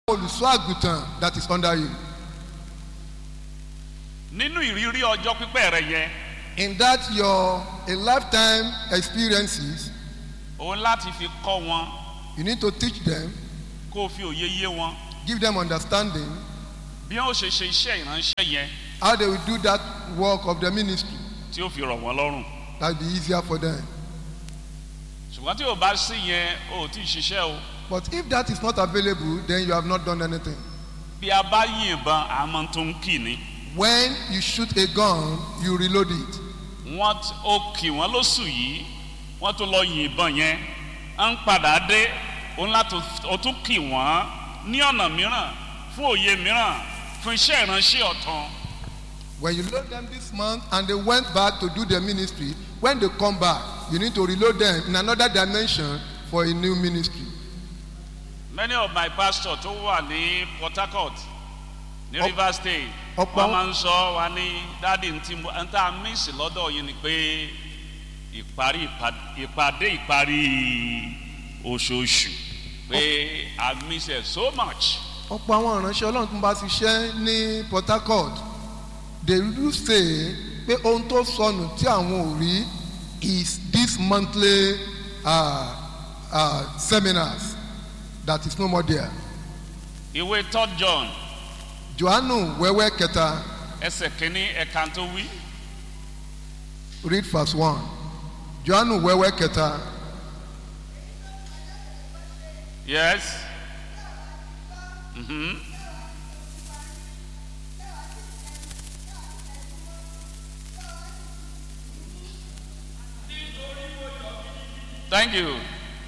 olùṣọ́ àgùntàn that is under you. Nínú ìrírí ọjọ́ pípẹ́ rẹ yẹn. In that a lifetime experiences. Òun láti fi kọ́ wọn. You need to teach them. Kó o fi òye yé wọn. Give them understanding. Bí wọ́n ṣe ṣe iṣẹ́ ìránṣẹ́ yẹn. How they will do that work of the ministry. Tí ó fi rọ̀ wọ́n lọ́rùn. That will be easier for them. Ṣùgbọ́n tí o bá sí yẹn o ò tí ì ṣiṣẹ́ o. But if that is not available, then you have not done anything. Bí a bá yìnbọn àmọ́ tó ń kì ní. When you shoot a gun, you reload it. Ó kì wọ́n lóṣù yìí, wọ́n tún lọ yìnbọn yẹn, ń padà dé, òun láti ó tún kì wọ́n ní ọ̀nà mìíràn, fún òye mìíràn, fún iṣẹ́ ìránṣẹ́ ọ̀tún. When you load them this month and they went back to do their ministry, when they come back, you need to reload them in another dimension for a new ministry. Many of my pastors tó wà ní Port Harcourt, ní Rivers State, wọ́n máa ń sọ wa ní dáàdi ntí ń tá a mísì lọ́dọ̀ yìí ni pé ìpàdé ìparí oṣooṣù pé I miss it so much. Ọ̀pọ̀ àwọn ìránṣẹ́ Ọlọ́run tó ń bá ṣiṣẹ́ ní Port Harcourt, they do say pé ohun tó sọnù tí àwọn ò rí is this monthly seminars that is no more there. Ìwé 3 John. Jòhánù wẹ́wẹ́ kẹta. Ẹsẹ̀ kìíní ẹ̀ka tó wí. Read verse 1. Jòhánù wẹ́wẹ́ kẹta. Yes. Mm-hmm. Thank you.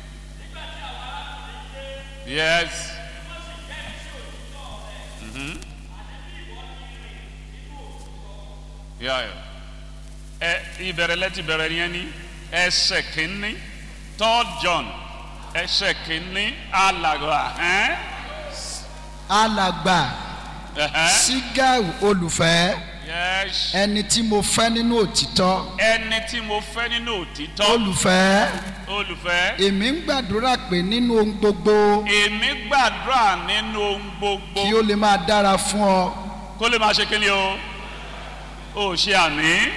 Yes. Mm-hmm. Yeah. Ìbẹ̀rẹ̀ lẹ́tì bẹ̀rẹ̀ yẹn ni ẹsẹ̀ kìíní 3 John ẹsẹ̀ kìíní alàgbà. Alàgbà Sígáù olùfẹ́. Yes. Ẹni tí mo fẹ́ nínú òtítọ́. Ẹni tí mo fẹ́ nínú òtítọ́. Olùfẹ́. Olùfẹ́. Èmi ń gbàdúrà pé nínú ohun gbogbo. Èmi gbàdúrà nínú ohun gbogbo. Kí ó lè máa dára fún ọ. Kó lè máa ṣe kí ni o? O ṣe àmì.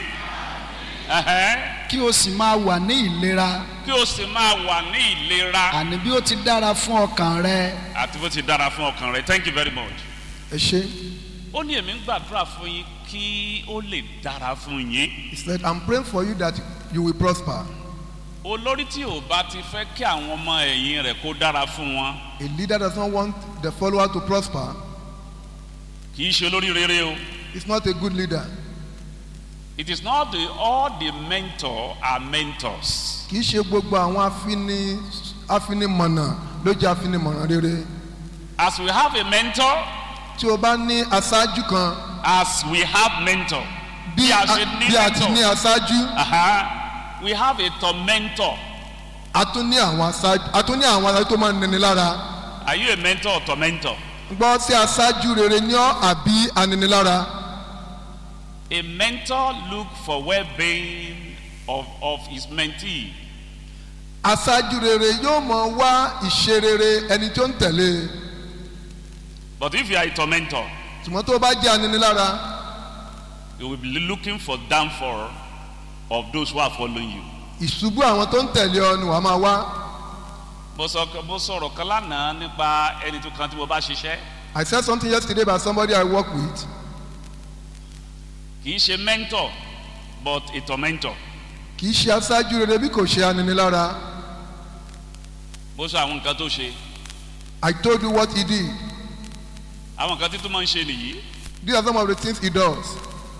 Kí o sì máa wà ní ìlera. Kí o sì máa wà ní ìlera. Àní bí ó ti dára fún ọkàn rẹ. Àti bó ti dára fún ọkàn rẹ. Thank you very much. Ẹ ṣé. Ó ní èmi ń gbàdúrà fún yín kí ó lè dára fún yín. He said, I'm praying for you that you will prosper. Olórí tí ò bá ti fẹ́ kí àwọn ọmọ ẹ̀yìn rẹ̀ kó dára fún wọn. A leader does not want the follower to prosper. Kì í ṣe olórí rere o. It's not a good leader. It is not all the mentor are mentors. Kì í ṣe gbogbo àwọn afinimọ̀nà ló jẹ́ afinimọ̀nà rere. As we have a mentor. Tí o bá ní aṣáájú kan. As we have mentor. Bí a ti ní aṣáájú. We have a tormentor. A tún ní àwọn aṣáájú tó máa ń nini lára. Are you a mentor or tormentor? Gbọ́ sí aṣáájú rere ní ọ́ àbí aninilára. A mentor look for well-being of his mentee. Aṣáájú rere yóò mọ wá ìṣe rere ẹni tó ń tẹ̀lé. But if you are a tormentor, ṣùgbọ́n tó bá jẹ́ aninilára, you will be looking for downfall of those who are following you. Ìṣubú àwọn tó ń tẹ̀lé ọ ni wàá máa wá. Mo sọ̀rọ̀ kan lánàá nípa ẹni tó kan tí mo bá ṣiṣẹ́. I said something yesterday about somebody I work with. Kì í ṣe mentor but a tormentor. Kì í ṣe aṣáájú rere bí kò ṣe aninilára. Mo sọ àwọn nǹkan tó ṣe. I told you what he did. Àwọn nǹkan tí tó máa ń ṣe nìyí. These are some of the things he does.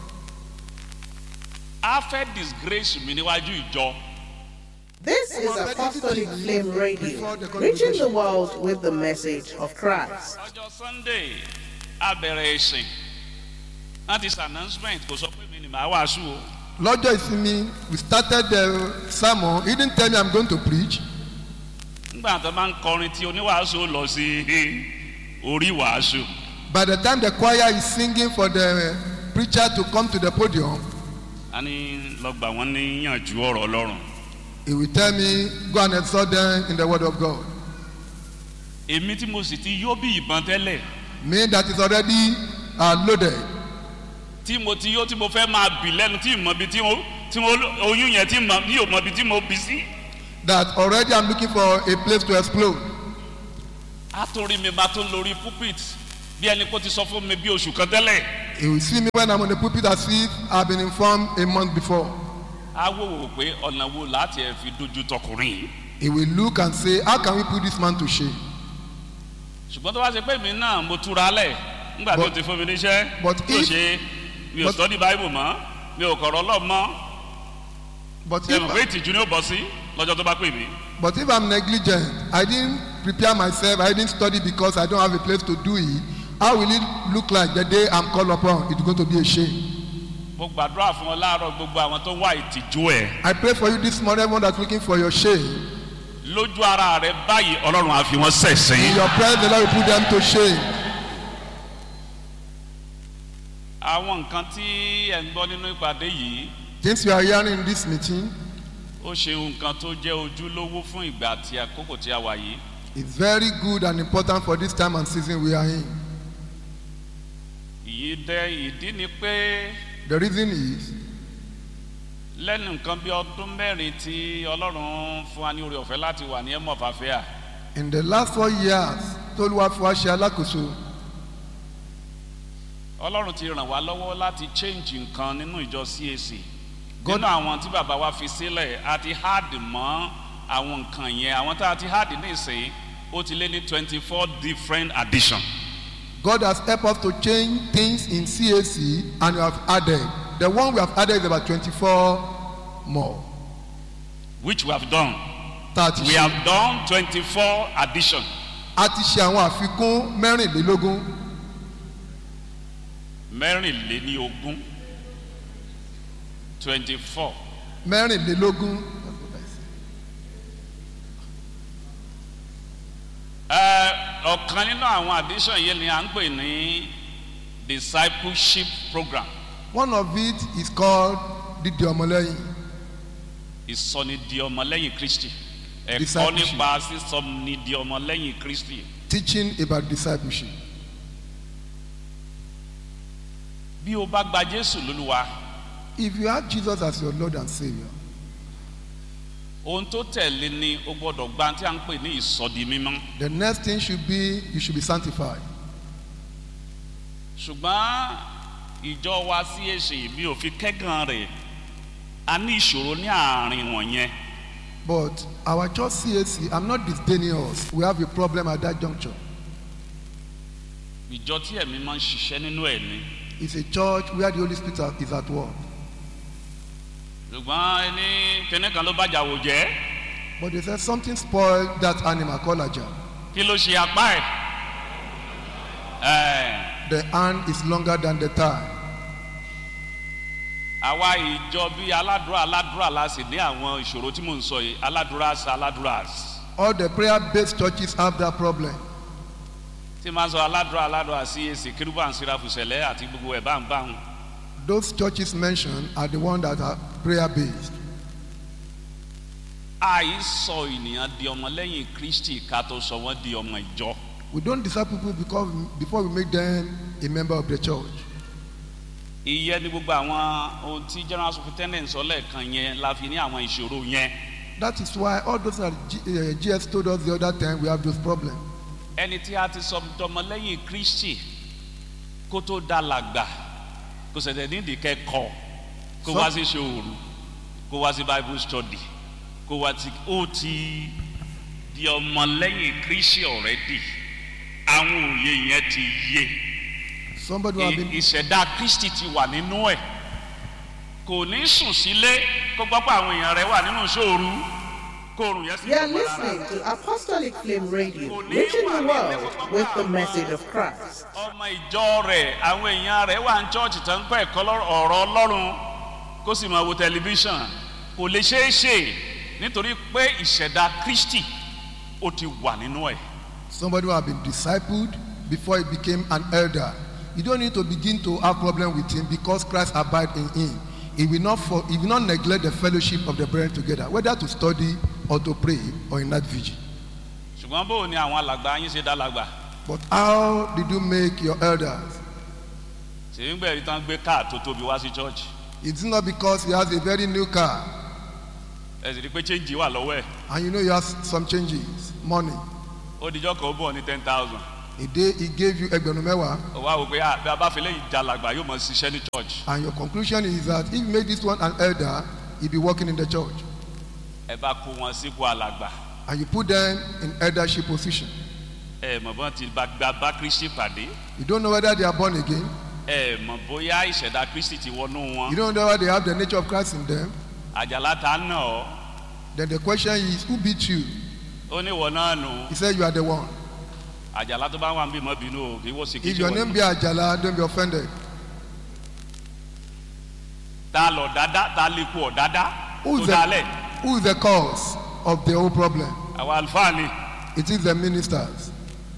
A fẹ́ disgrace mi níwájú ìjọ. This is Apostolic Flame Radio, reaching the world with the message of Christ. Ọjọ́ Sunday, a bẹ̀rẹ̀ ìsìn. That is announcement. Kò sọ pé mi ni màá wàásù o. Lọ́jọ́ ìsinmi, we started the sermon. He didn't tell me I'm going to preach. Nígbà tó máa ń kọrin tí oníwàásù lọ sí orí wàásù. By the time the choir is singing for the preacher to come to the podium, a ní lọ gbà wọ́n níyànjú ọ̀rọ̀ Ọlọ́run. he will tell me, go and exhort them in the word of God. èmi tí mo sì ti yó bí ìbọn tẹ́lẹ̀. Me that is already loaded. tí mo ti yó tí mo fẹ́ máa bì lẹ́nu tí mo bí tí mo oyún yẹn tí yóò mọ bí tí mo bí sí. That already I'm looking for a place to explode. a tó rí mi máa tó lórí pulpit bí ẹni kó ti sọ fún mi bí oṣù kan tẹ́lẹ̀. He will see me when I'm on the pulpit as if I've been informed a month before. a wò wò pé ọ̀nà wo láti ẹ̀ fi dojú tọkùnrin yìí. He will look and say, how can we put this man to shame? ṣùgbọ́n tó bá ṣe pé mi náà mo túra lẹ̀ nígbà tó ti fún mi níṣẹ́ but tó ṣe mi ò study Bible mọ́ mi ò kọ̀rọ̀ Ọlọ́run mọ́ ṣe mọ̀ pé ìtìjú ni ó bọ́ sí lọ́jọ́ tó bá pè mí. But if I'm negligent, I didn't prepare myself, I didn't study because I don't have a place to do it, how will it look like the day I'm called upon? It's going to be a shame. mo gbàdúrà fún ọ láàárọ̀ gbogbo àwọn tó wá ìtìjú ẹ̀. I pray for you this morning, everyone that's looking for your shame. lójú ara rẹ báyìí Ọlọ́run á fi wọ́n In ṣẹ̀sín. your presence, the Lord will put them to shame. àwọn nǹkan tí ẹ̀ ń gbọ́ nínú ìpàdé yìí Things you are hearing in this meeting ó ṣe nǹkan tó jẹ́ ojúlówó fún ìgbà àti àkókò tí a wà yìí. is very good and important for this time and season we are in. ìdí ni pé The reason is, lẹ́nu nǹkan bí ọdún mẹ́rin tí Ọlọ́run fún wa ní oore ọ̀fẹ́ láti wà ní ẹ̀mọ́ fàfẹ́à. in the last 4 years, Toluwa Fuashe Alakoso, Ọlọ́run ti ràn wá lọ́wọ́ láti change nǹkan nínú ìjọ CAC. nínú àwọn tí bàbá wa fi sílẹ̀ a ti hard mọ́ àwọn nǹkan yẹn àwọn tá a ti hard ní ìsìn ó ti lé ní 24 different addition. God has helped us to change things in CAC and we have added. The one we have added is about 24 more. which we have done. 30. We have done 24 addition. A ti ṣe àwọn àfikún mẹ́rìnlélógún. mẹ́rìnléníogún 24. Mẹ́rìnlélógún. ọ̀kan nínú àwọn addition yìí ni à ń pè ní discipleship program. One of it is called dídi ọmọlẹ́yìn. ìsọnidi ọmọlẹ́yìn Kristi. ẹ̀kọ́ Discipleship. nípa sísọnidi ọmọlẹ́yìn Kristi. Teaching about discipleship. bí o bá gba Jésù lólúwa If you have Jesus as your Lord and Savior, ohun tó tẹ̀lé ni o gbọ́dọ̀ gba tí a ń pè ní ìsọdi mímọ́. the next thing should be you should be sanctified. ṣùgbọ́n ìjọ wa CAC bí ò fi kẹ́gàn rẹ̀ a ní ìṣòro ní àárín wọ̀nyẹn. But our church CAC, I'm not disdaining us. We have a problem at that juncture. ìjọ tí ẹ̀mí máa ń ṣiṣẹ́ nínú ẹ̀ ni. It's a church where the Holy Spirit is at work. ṣùgbọ́n ẹni kíní kan ló bàjá wò jẹ́. But they said something spoiled that animal called Aja. kí ló ṣe apá ẹ̀. The hand is longer than the thigh. àwa ìjọ bíi aládùúrà la sì ní àwọn ìṣòro tí mò ń sọ yìí aládùúrà. All the prayer-based churches have that problem. tí máa ń sọ aládùúrà CAC kérúbù and Séráfù Sẹ̀lẹ̀ àti gbogbo ẹ̀ báńbáń. Those churches mentioned are the ones that are prayer-based. àìsọ ènìyàn di ọmọlẹ́yìn Kristi ká tó sọ wọ́n di ọmọ ìjọ. We don't disciple people before we make them a member of the church. ìyẹn ni gbogbo àwọn ohun tí general superintendent sọ lẹ́ẹ̀kan yẹn la fi ní àwọn ìṣòro yẹn. That is why all those that GS told us the other time we have those problems. ẹni tí a ti sọ dọmọlẹ́yìn Kristi kó tó dá làgbà kò ṣẹ̀ṣẹ̀ nídìí kẹ́kọ̀ọ́ kó wá sí ṣòro kó wá sí Bible study kó wá tí ó ti di ọmọlẹ́yìn Kristi already àwọn òye yẹn ti yé. Somebody who have been ìṣẹ̀dá Kristi ti wà nínú ẹ̀ kò ní sùn sílé kó gbọ́ pé àwọn èèyàn rẹ̀ wà nínú ṣòro kóòrùn yẹn sì. You are listening to Apostolic Flame Radio, reaching the world with the message of Christ. ọmọ ìjọ rẹ̀ àwọn èèyàn rẹ̀ wà ní chọ́ọ̀chì tó ń pẹ́ ẹ̀kọ́ ọ̀rọ̀ Ọlọ́run kó sì máa wo tẹlifíṣàn kò lè ṣeé ṣe nítorí pé ìṣẹ̀dá Kristi ó ti wà nínú ẹ̀. somebody who have been discipled before he became an elder. You don't need to begin to have problem with him because Christ abide in him. He will not neglect the fellowship of the brethren together, whether to study or to pray or in that vigil. ṣùgbọ́n bó ni àwọn alàgbà yín ṣe dá làgbà. But how did you make your elders? ṣèyí ń gbẹ̀rí tán gbé káà tó tóbi wá sí church. It's not because he has a very new car ẹ sì rí pé change wà lọ́wọ́ ẹ̀. and you know he has some changes, money. ó dijọ́ kan ó bọ̀ ní 10,000. A day he gave you ẹgbẹ̀rún mẹ́wàá, ó wá wò pé bí a bá fi léyìí já làgbà yóò mọ̀ ṣiṣẹ́ ní church. and your conclusion is that if you make this one an elder, he'll be working in the church. ẹ bá kó wọn sípò alàgbà. And you put them in eldership position. ẹ mọ̀ bọ́n ti bá Kristi pàdé. You don't know whether they are born again. ẹ mọ̀ bóyá ìṣẹ̀dá Kristi ti wọnú wọn. You don't know whether they have the nature of Christ in them. àjàlá ta nà ọ́. Then the question is, who beat you? ó ní ìwọ náà nù. He said you are the one. àjàlá tó bá wà ń bí mọ́ bínú o kì í wọ́n sì kì í If ṣe your wọ́n. name be Ajala, don't be offended. ta lọ dáadáa ta lè kú ọ dáadáa. Who is tó dálẹ̀. who is the cause of the whole problem? àwọn àlùfáà ni. It is the ministers.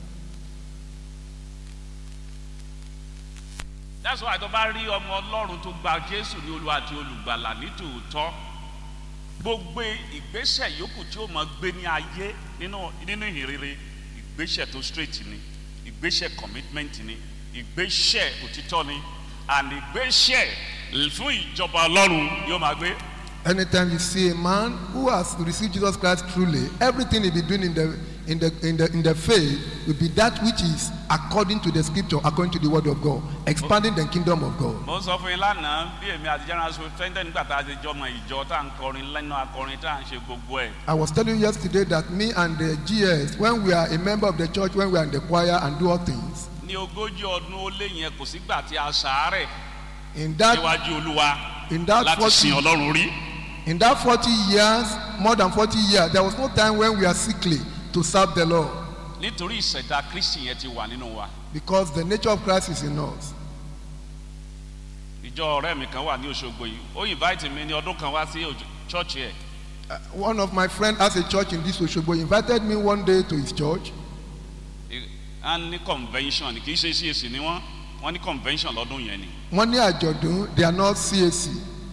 that's why tó bá rí ọmọ Ọlọ́run tó gba Jésù ní Olúwa àti olùgbàlà ní tòótọ́ gbogbo ìgbésẹ̀ yòókù tí ó máa gbé ní ayé nínú ìhìnrere ìgbésẹ̀ tó straight ni ìgbésẹ̀ commitment ni ìgbésẹ̀ òtítọ́ ni and ìgbésẹ̀ fún ìjọba Ọlọ́run yóò máa gbé. Anytime you see a man who has received Jesus Christ truly, everything he be doing in the faith will be that which is according to the scripture, according to the word of God, expanding the kingdom of God. mo sọ fún yín lánàá bí èmi àti general superintendent nígbà tá a ṣe jọmọ ìjọ tá à ń kọrin lẹ́nu akọrin tá à ń ṣe gbogbo ẹ̀. I was telling you yesterday that me and the GS, when we are a member of the church, when we are in the choir and do all things, ní ogójì ọdún ó lé yẹn kò sígbà tí a ṣàárẹ̀ in that níwájú Olúwa láti sin 40, Ọlọ́run rí. in that 40 years, more than 40 years, there was no time when we are sickly to serve the Lord, nítorí ìṣẹ̀dá Kristi yẹn ti wà nínú wa. because the nature of Christ is in us. ìjọ ọ̀rẹ́ mi kan wà ní Òṣogbo yìí ó invite mi ní ọdún kan wá sí church ẹ̀. One of my friends has a church in this Oshogbo. He invited me one day to his church. a ní convention kì í ṣe CAC ni wọ́n ní convention lọ́dún yẹn ni. Wọ́n ní àjọ̀dún, they are not CAC.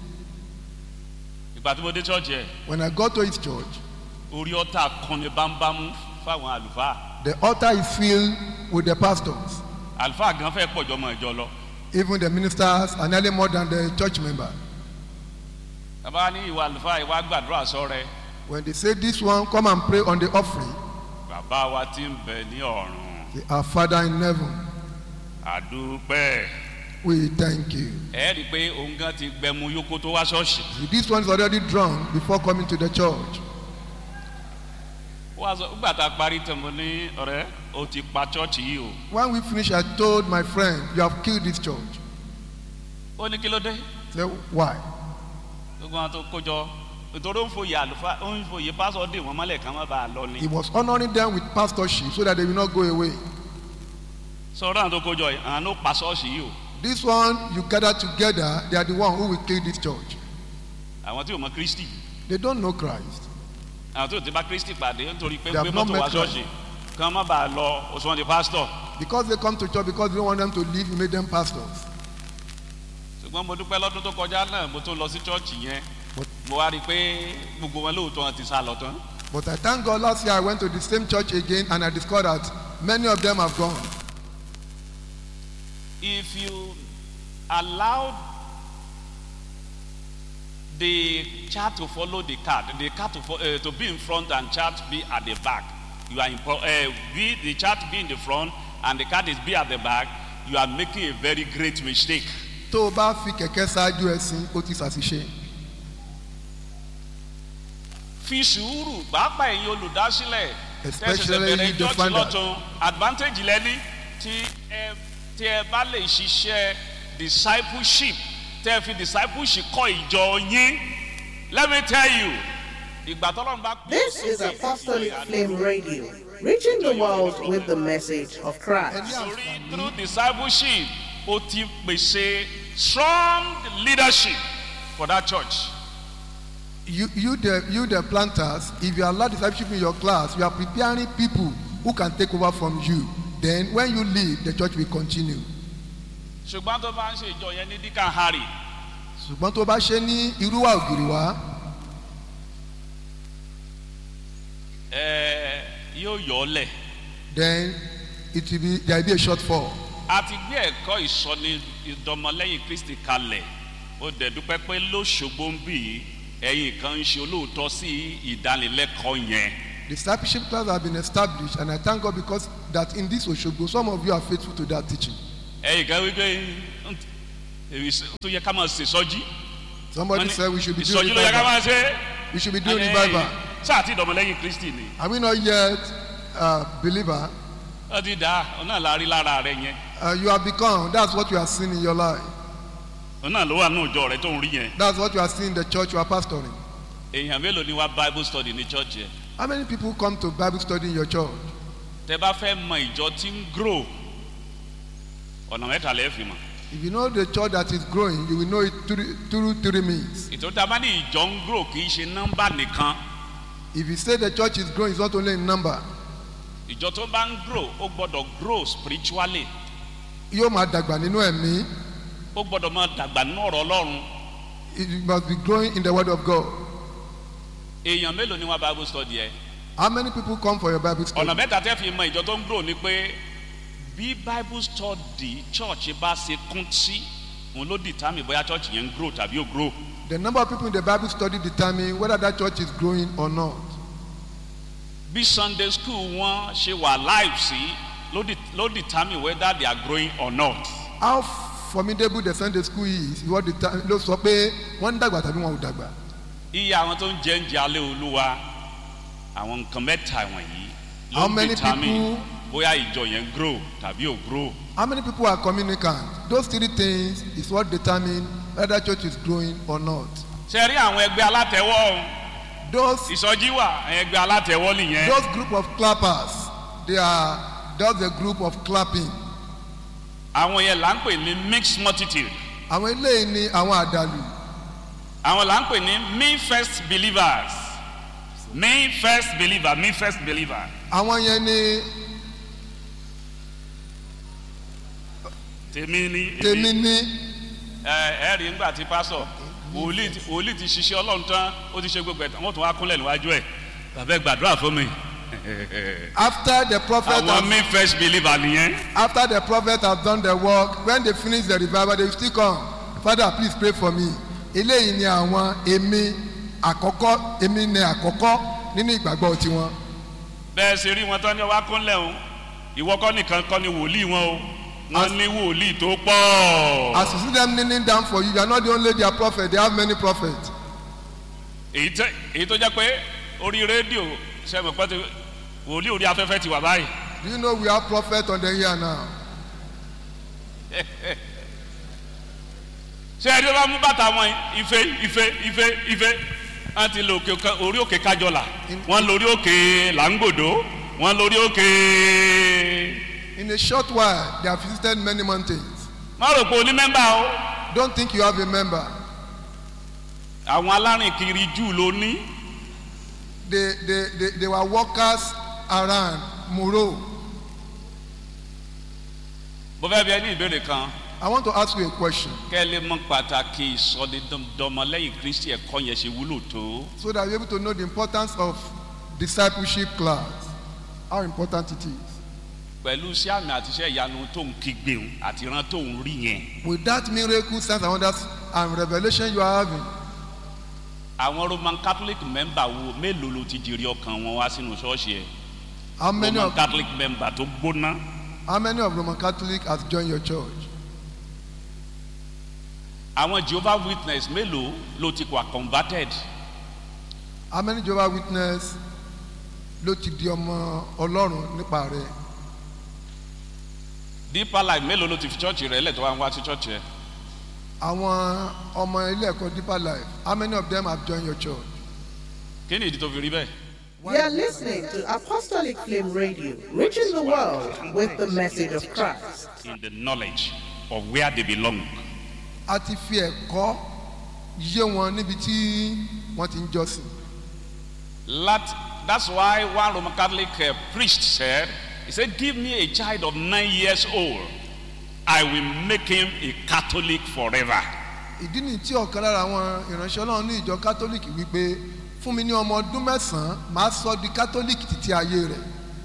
ìgbà tí mo dé church ẹ̀ When I got to his church, orí ọ̀tá kan ní bámbámú fáwọn àlùfáà. the altar is filled with the pastors. àlùfáà gan fẹ́ pọ̀jọ́ mọ́ ìjọ lọ. Even the ministers are nearly more than the church member. bàbá ní ìwà àlùfáà ìwà gbàdúrà sọ́rẹ́. When they say this one, come and pray on the offering. bàbá wa ti ń bẹ ní ọ̀run. Say, our Father in heaven, àdúpẹ́. we thank you. ẹ rí i pé òun gan ti gbẹmu yókó tó wá ṣọ́ọ̀ṣì. This one is already drunk before coming to the church. wọ́n á sọ nígbà tá a parí tán mo ní ọ̀rẹ́ o ti pa chọ́ọ̀chì yìí o. When we finished, I told my friend, you have killed this church. ó ní kí ló dé. Say, why? gbogbo àwọn tó kójọ nítorí ó ń fòye àlùfáà ó ń fòye pásọ dè wọ́n mọ́lẹ̀ kán má bàa lọ ni. He was honoring them with pastorship so that they will not go away. sọ̀rọ̀ àwọn tó kójọ yìí àwọn ló pa ṣọ́ọ̀ṣì yìí o. This one, you gather together, they are the one who will kill this church. àwọn tí ò mọ Kristi They don't know Christ. àwọn tí ò ti bá Kristi pàdé nítorí pé They have gbé not mọ́tò met wá ṣọ́ọ̀ṣì kán má bàa lọ òṣùwọ̀n di pásítọ̀. Because they come to church, because you don't want them to leave, you make them pastors. ṣùgbọ́n mo dúpẹ́ lọ́dún tó kọjá náà mo tó lọ sí chọ́ọ̀chì yẹn But, mo wá rí i pé gbogbo wọn lóòótọ́ wọn ti sá lọ tán. but I thank God last year I went to the same church again and I discovered that many of them have gone. If you allow the church to follow the car to be in front and church be at the back, you are the church be in the front and the car is be at the back, you are making a very great mistake. Tó o bá fi kẹ̀kẹ́ ṣáájú ẹṣin, ó ti ṣàṣìṣe. Fi sùúrù pàápàá ẹ̀yin olùdásílẹ̀ Especially the founder. lọ́tún advantage lẹ́ni tí ẹ bá lè ṣiṣẹ́ discipleship tẹ́ fi discipleship kọ́ ìjọ yín. Let me tell you, ìgbà tọ́lọ́run bá. This is Apostolic Flame Radio, reaching the world with the message of Christ. Through discipleship, o ti pèsè strong leadership for that church. You the planters, if you allow discipleship in your class, you are preparing people who can take over from you. Then when you leave, the church will continue. ṣùgbọ́n tó bá ń ṣe ìjọ yẹn ní díkà harry. Ṣùgbọ́n tó bá ṣe ní irúwà ògiri wá. yóò yọ ọ́ lẹ̀. then it will be there will be a shortfall. A ti gbé ẹ̀kọ́ ìsọni ìdọmọlẹ́yìn Kristi kalẹ̀. Ó dẹ̀ dúpẹ́ pé lóṣogbo ń bì í ẹ̀yin kan ń ṣe olóòótọ́ sí ìdánilẹ́kọ̀ọ́ yẹn. The discipleship class have been established, and I thank God because that in this Oshogbo, some of you are faithful to that teaching. Ẹ̀yin kan wípé tó yẹ ká máa ṣe sọ́jí. Somebody said we should be doing ìsọjí ló yẹ ká máa ṣe. We should be doing revival. Sáà tí ìdọmọlẹ́yìn Kristi ni. Are we not yet believer? Ó ti dá ọ̀nà láàrin lára rẹ yẹn. You have become. That's what you are seeing in your life. Ọ̀nà ló wà ní òjò rẹ tó ń rí yẹn. That's what you are seeing in the church you are pastoring. Èèyàn mélòó ni wá Bible study ní church yẹn? How many people come to Bible study in your church? Tẹ bá fẹ́ mọ ìjọ tí ń grow ọ̀nà mẹ́ta lẹ́ẹ̀ fi mọ̀. If you know the church that is growing, you will know it through 3 means. Ìtọ́jú abá ní ìjọ ń grow kì í ṣe nọ́mbà nìkan. If you say the church is growing, it's not only in number. Ìjọ tó bá ń grow ó gbọ́dọ̀ grow spiritually. Yóò máa dàgbà nínú ẹ̀mí. Ó gbọ́dọ̀ máa dàgbà nínú ọ̀rọ̀ Ọlọ́run. It must be growing in the word of God. Èèyàn mélòó ni wá Bible study ẹ? How many people come for your Bible study? Ọ̀nà mẹ́ta tẹ́ fi mọ ìjọ tó ń grow ni pé bí Bible study church bá ṣe kún sí òun ló determine bóyá church yẹn ń grow tàbí ò grow. The number of people in the Bible study determine whether that church is growing or not. Bí Sunday school wọn ṣe wà live sí ló determine whether they are growing or not. How formidable the Sunday school is what ló sọ pé wọ́n ń dàgbà tàbí wọn ò dàgbà. Iye àwọn tó ń jẹ alẹ́ Olúwa àwọn nǹkan mẹ́ta wọ̀nyí How ló many determine people- bóyá ìjọ yẹn grow tàbí ò grow. How many people are communicant? Those 3 things is what determine whether church is growing or not. Ṣé rí àwọn ẹgbẹ́ alátẹ̀wọ́ Those ìsọjí wà ẹgbẹ́ alátẹ̀wọ́ nìyẹn. group of clappers, they are just a group of clapping. Àwọn yẹn là ń pè ní mixed multitude. Àwọn eléyìí ni àwọn àdàlù. Àwọn là ń pè ní me first believers. Me first believer, me first believer. Àwọn yẹn ni Tèmi ni. tèmi ní. Ẹ rí nígbà tí pásọ̀ wòlíì ti ṣiṣẹ́ Ọlọ́run tán ó ti ṣe gbogbo ẹ̀ tán wọ́n tún wá kúnlẹ̀ níwájú ẹ̀ bàbá ẹ gbàdúrà fún mi. After the prophet Àwọn me first believer nìyẹn. after the prophet has done the work, when they finish the revival, they will still come. Father, please pray for me. Eléyìí ni àwọn èmi ni àkọ́kọ́ nínú ìgbàgbọ́ tiwọn. Bẹ́ẹ̀ ṣe rí wọn tán ní wá kúnlẹ̀ o ìwọ kọ́ nìkan kọ́ ni wòlíì wọn o wọ́n ní wòlíì tó pọ̀. As you see them kneeling down for you, you are not the only their prophet, they have many prophets. Èyí tó jẹ́ pé orí rédíò ṣẹ́mi pẹ́ wòlíì orí afẹ́fẹ́ ti wà báyìí. Do you know we have prophets on the air now? Ṣé ẹni tó bá mú bàtà wọn ife wọ́n ti lọ orí òkè kájọlà wọ́n lórí òkè làǹgbòdo wọ́n lórí òkè. In a short while, they have visited many mountains. Má rò pé o ní mẹ́mbà o. Don't think you have a member. Àwọn alárìnkiri jù ló ní. They were workers around Muro. Mo fẹ́ bi ẹ ní ìbéèrè kan. I want to ask you a question Kẹ́ ẹ lè mọ pàtàkì ìsọdọmọlẹ́yìn Kristi ẹ̀kọ́ yẹn ṣe wúlò tó. so that you're able to know the importance of discipleship class, how important it is. Pẹ̀lú sí àmì àti iṣẹ́ ìyanu tó ń kígbe òun àti ìran tó ń rí yẹn. With that miracle, signs and wonders and revelation you are having, Àwọn Roman Catholic member wo mélòó ló ti jèrè ọkàn wọn wá sínú ṣọ́ọ̀ṣì ẹ̀? how many Roman of Catholic member tó gbóná. Roman Catholic has joined your church? Àwọn Jehovah Witness mélòó ló ti wà converted? How many Jehovah Witness ló ti di ọmọ Ọlọ́run nípa rẹ̀? Deeper Life mélòó ló ti fi church rẹ̀ lẹ̀ tó wá ń wá sí church rẹ̀? Àwọn ọmọ ilé ẹ̀kọ́ Deeper Life, how many of them have joined your church? Kí ni ìdí tó fi rí bẹ́ẹ̀? You are listening to Apostolic Flame Radio, reaching the world with the message of Christ. In the knowledge of where they belong. A ti fi ẹ̀kọ́ yé wọn níbi tí wọ́n ti ń jọ́sìn. That's why one Roman Catholic priest said, he said, give me a child of 9 years old, I will make him a Catholic forever. Ìdí ni tí ọ̀kan lára àwọn ìránṣẹ́ Ọlọ́run ní ìjọ Catholic wípé fún mi ní ọmọ ọdún 9 màá sọ di Catholic títí ayé rẹ̀.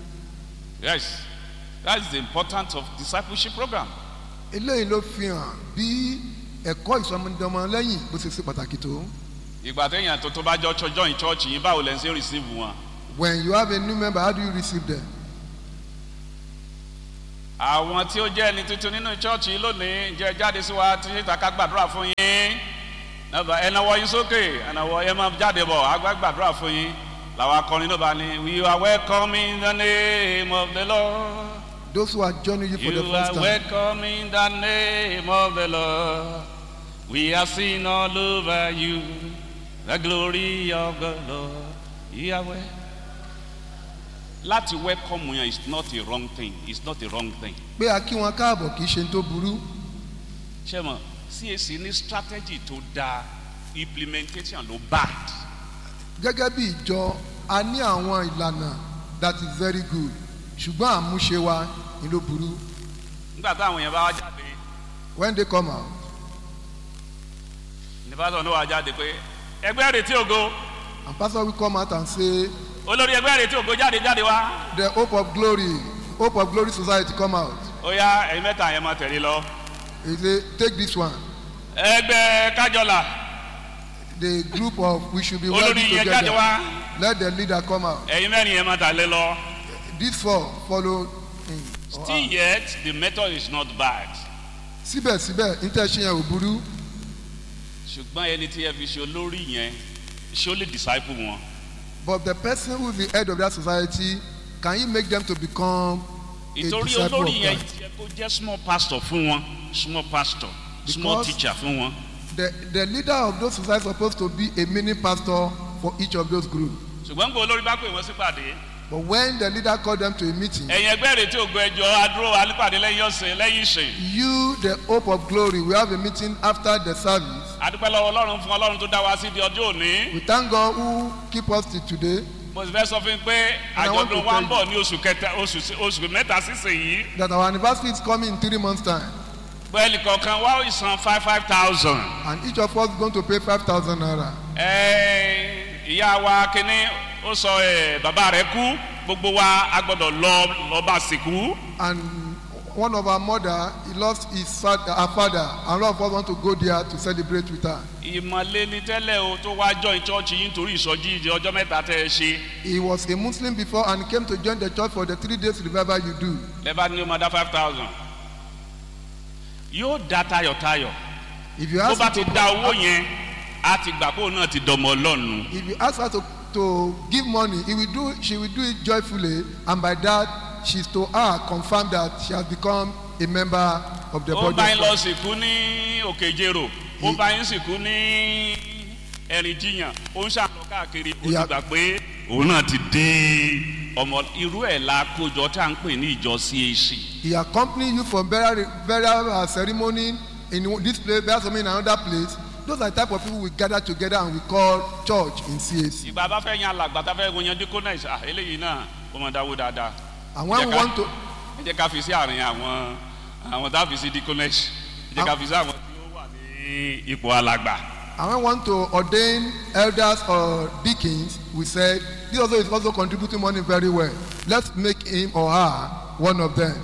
Yes, that's the importance of discipleship program. eléyìí ló fi hàn bí ẹ̀kọ́ ìsọmọdọmọ lẹ́yìn bó ṣe ṣe pàtàkì tó. Ìgbà téèyàn tó bá jọ join church yìí báwo lẹ ń ṣe receive wọn. When you have a new member, how do you receive them? Àwọn tí ó jẹ́ ẹni tuntun nínú church yìí lónìí jẹ́ jáde sí wa tí ìtàkà gbàdúrà fún yín. Ẹnáwó yín sókè, ẹnáwó ẹ máa jáde bọ̀, àgbà gbàdúrà fún yín. Làwọn akọrin náà bá ní, we are welcome in the name of the Lord. Those who are joining you for the first time. You are welcome in the name of the Lord. We are seen all over you, the glory of the Lord. Yahweh. Láti welcome yẹn is not a wrong thing. It's not a wrong thing. Pé a kí wọn káàbọ̀ kì í ṣe tó burú. Ṣé mo CAC ní strategy tó dáa, implementation ló bad. Gẹ́gẹ́ bí ìjọ a ní àwọn ìlànà that is very good ṣùgbọ́n àmúṣe wa ni ló burú. Nígbà táwọn yẹn bá wá jáde. When they come out. Ní pásítọ̀ ní wàá jáde pé ẹgbẹ́ Ìrètí Ògo. And pastor will come out and say. Olórí ẹgbẹ́ Ìrètí Ògo jáde wá. The Hope of Glory Society come out. Ó yá ẹ̀yin mẹ́ta yẹn máa tẹ̀lé lọ. He say take this one. Ẹgbẹ́ Kájọlà. The group of we should be working together. Let the leader come out. Ẹ̀yin mẹ́rin yẹn máa tẹ̀lé lọ. These four follow him. Still yet the method is not bad. Síbẹ̀síbẹ̀ intention yẹn ò burú. Ṣùgbọ́n ẹni tí ẹ fi ṣe olórí yẹn ṣé ó lè disciple wọn. But the person who is the head of that society, can you make them to become a disciple of Christ? Ìtorí olórí yẹn Christ? kó jẹ́ small pastor fún wọn, small pastor, small teacher fún wọn. The leader of those societies is supposed to be a mini pastor for each of those groups. Ṣùgbọ́n gbọ́ olórí bá pè wọ́n sípàdé. But when the leader called them to a meeting. Ẹ̀yin ẹgbẹ́ Ìrètí Ògo ẹjọ́ adúró alípàdé lẹ́yìn ìsìn. You, the Hope of Glory, we have a meeting after the service. Adúpẹ́ lọ́wọ́ Ọlọ́run fún Ọlọ́run tó dá wa sí di ọjọ́ òní. We thank God who keep us till today. Mo sì fẹ́ sọ fún yín pé àjọ̀dún wa ń bọ̀ ní oṣù mẹ́ta sísìn yìí. That our anniversary is coming in 3 months' time. Bẹ́ẹ̀ni kọ̀ọ̀kan wá ìsan 5,000. And each of us is going to pay 5,000 naira. Ìyá wa kínní ó sọ bàbá rẹ̀ kú gbogbo wa a gbọ́dọ̀ lọ bá sìnkú. And one of our mother, he lost her father, and all of us want to go there to celebrate with her. Ìmọ̀lẹ́ ni tẹ́lẹ̀ o tó wá join church yìí nítorí ìsọjí ọjọ́ mẹ́ta tẹ́ ẹ ṣe. He was a Muslim before and came to join the church for the 3 days revival you do. Lẹ́bàá ní o máa dá 5,000. Yóò dá tayọ̀tayọ̀. If you tó ask bá her ti to dá owó yẹn a ti gbà pé òun náà ti dọmọ Ọlọ́run. if you ask her to give money, she will do it joyfully, and by that she's to her confirm that she has become a member of the body of Ó bá yín lọ Christ. sìnkú ní Òkèjèrò, ó bá yín sìnkú ní Ẹ̀rìnjiyàn, ó ń ṣàlọ́ káàkiri, ó ti gbà pé òun náà ti dé ọmọ irú ẹ̀ la kójọ tí a ń pè ní ìjọ CAC. He accompany you for burial ceremony in this place, burial in another place. Those are the type of people we gather together and we call church in CAC. Ìgbà bá fẹ́ yan alàgbà tá fẹ́ yan deaconess eléyìí náà ó mọ̀ dáwó dáadáa. And when we want to. Ẹ jẹ́ ká fi sí àárín àwọn tá a fi sí deaconess. Ẹ jẹ́ ká fi sí àwọn tí ó wà ní ipò alàgbà. And when we want to ordain elders or deacons, we said this also is also contributing money very well. Let's make him or her one of them.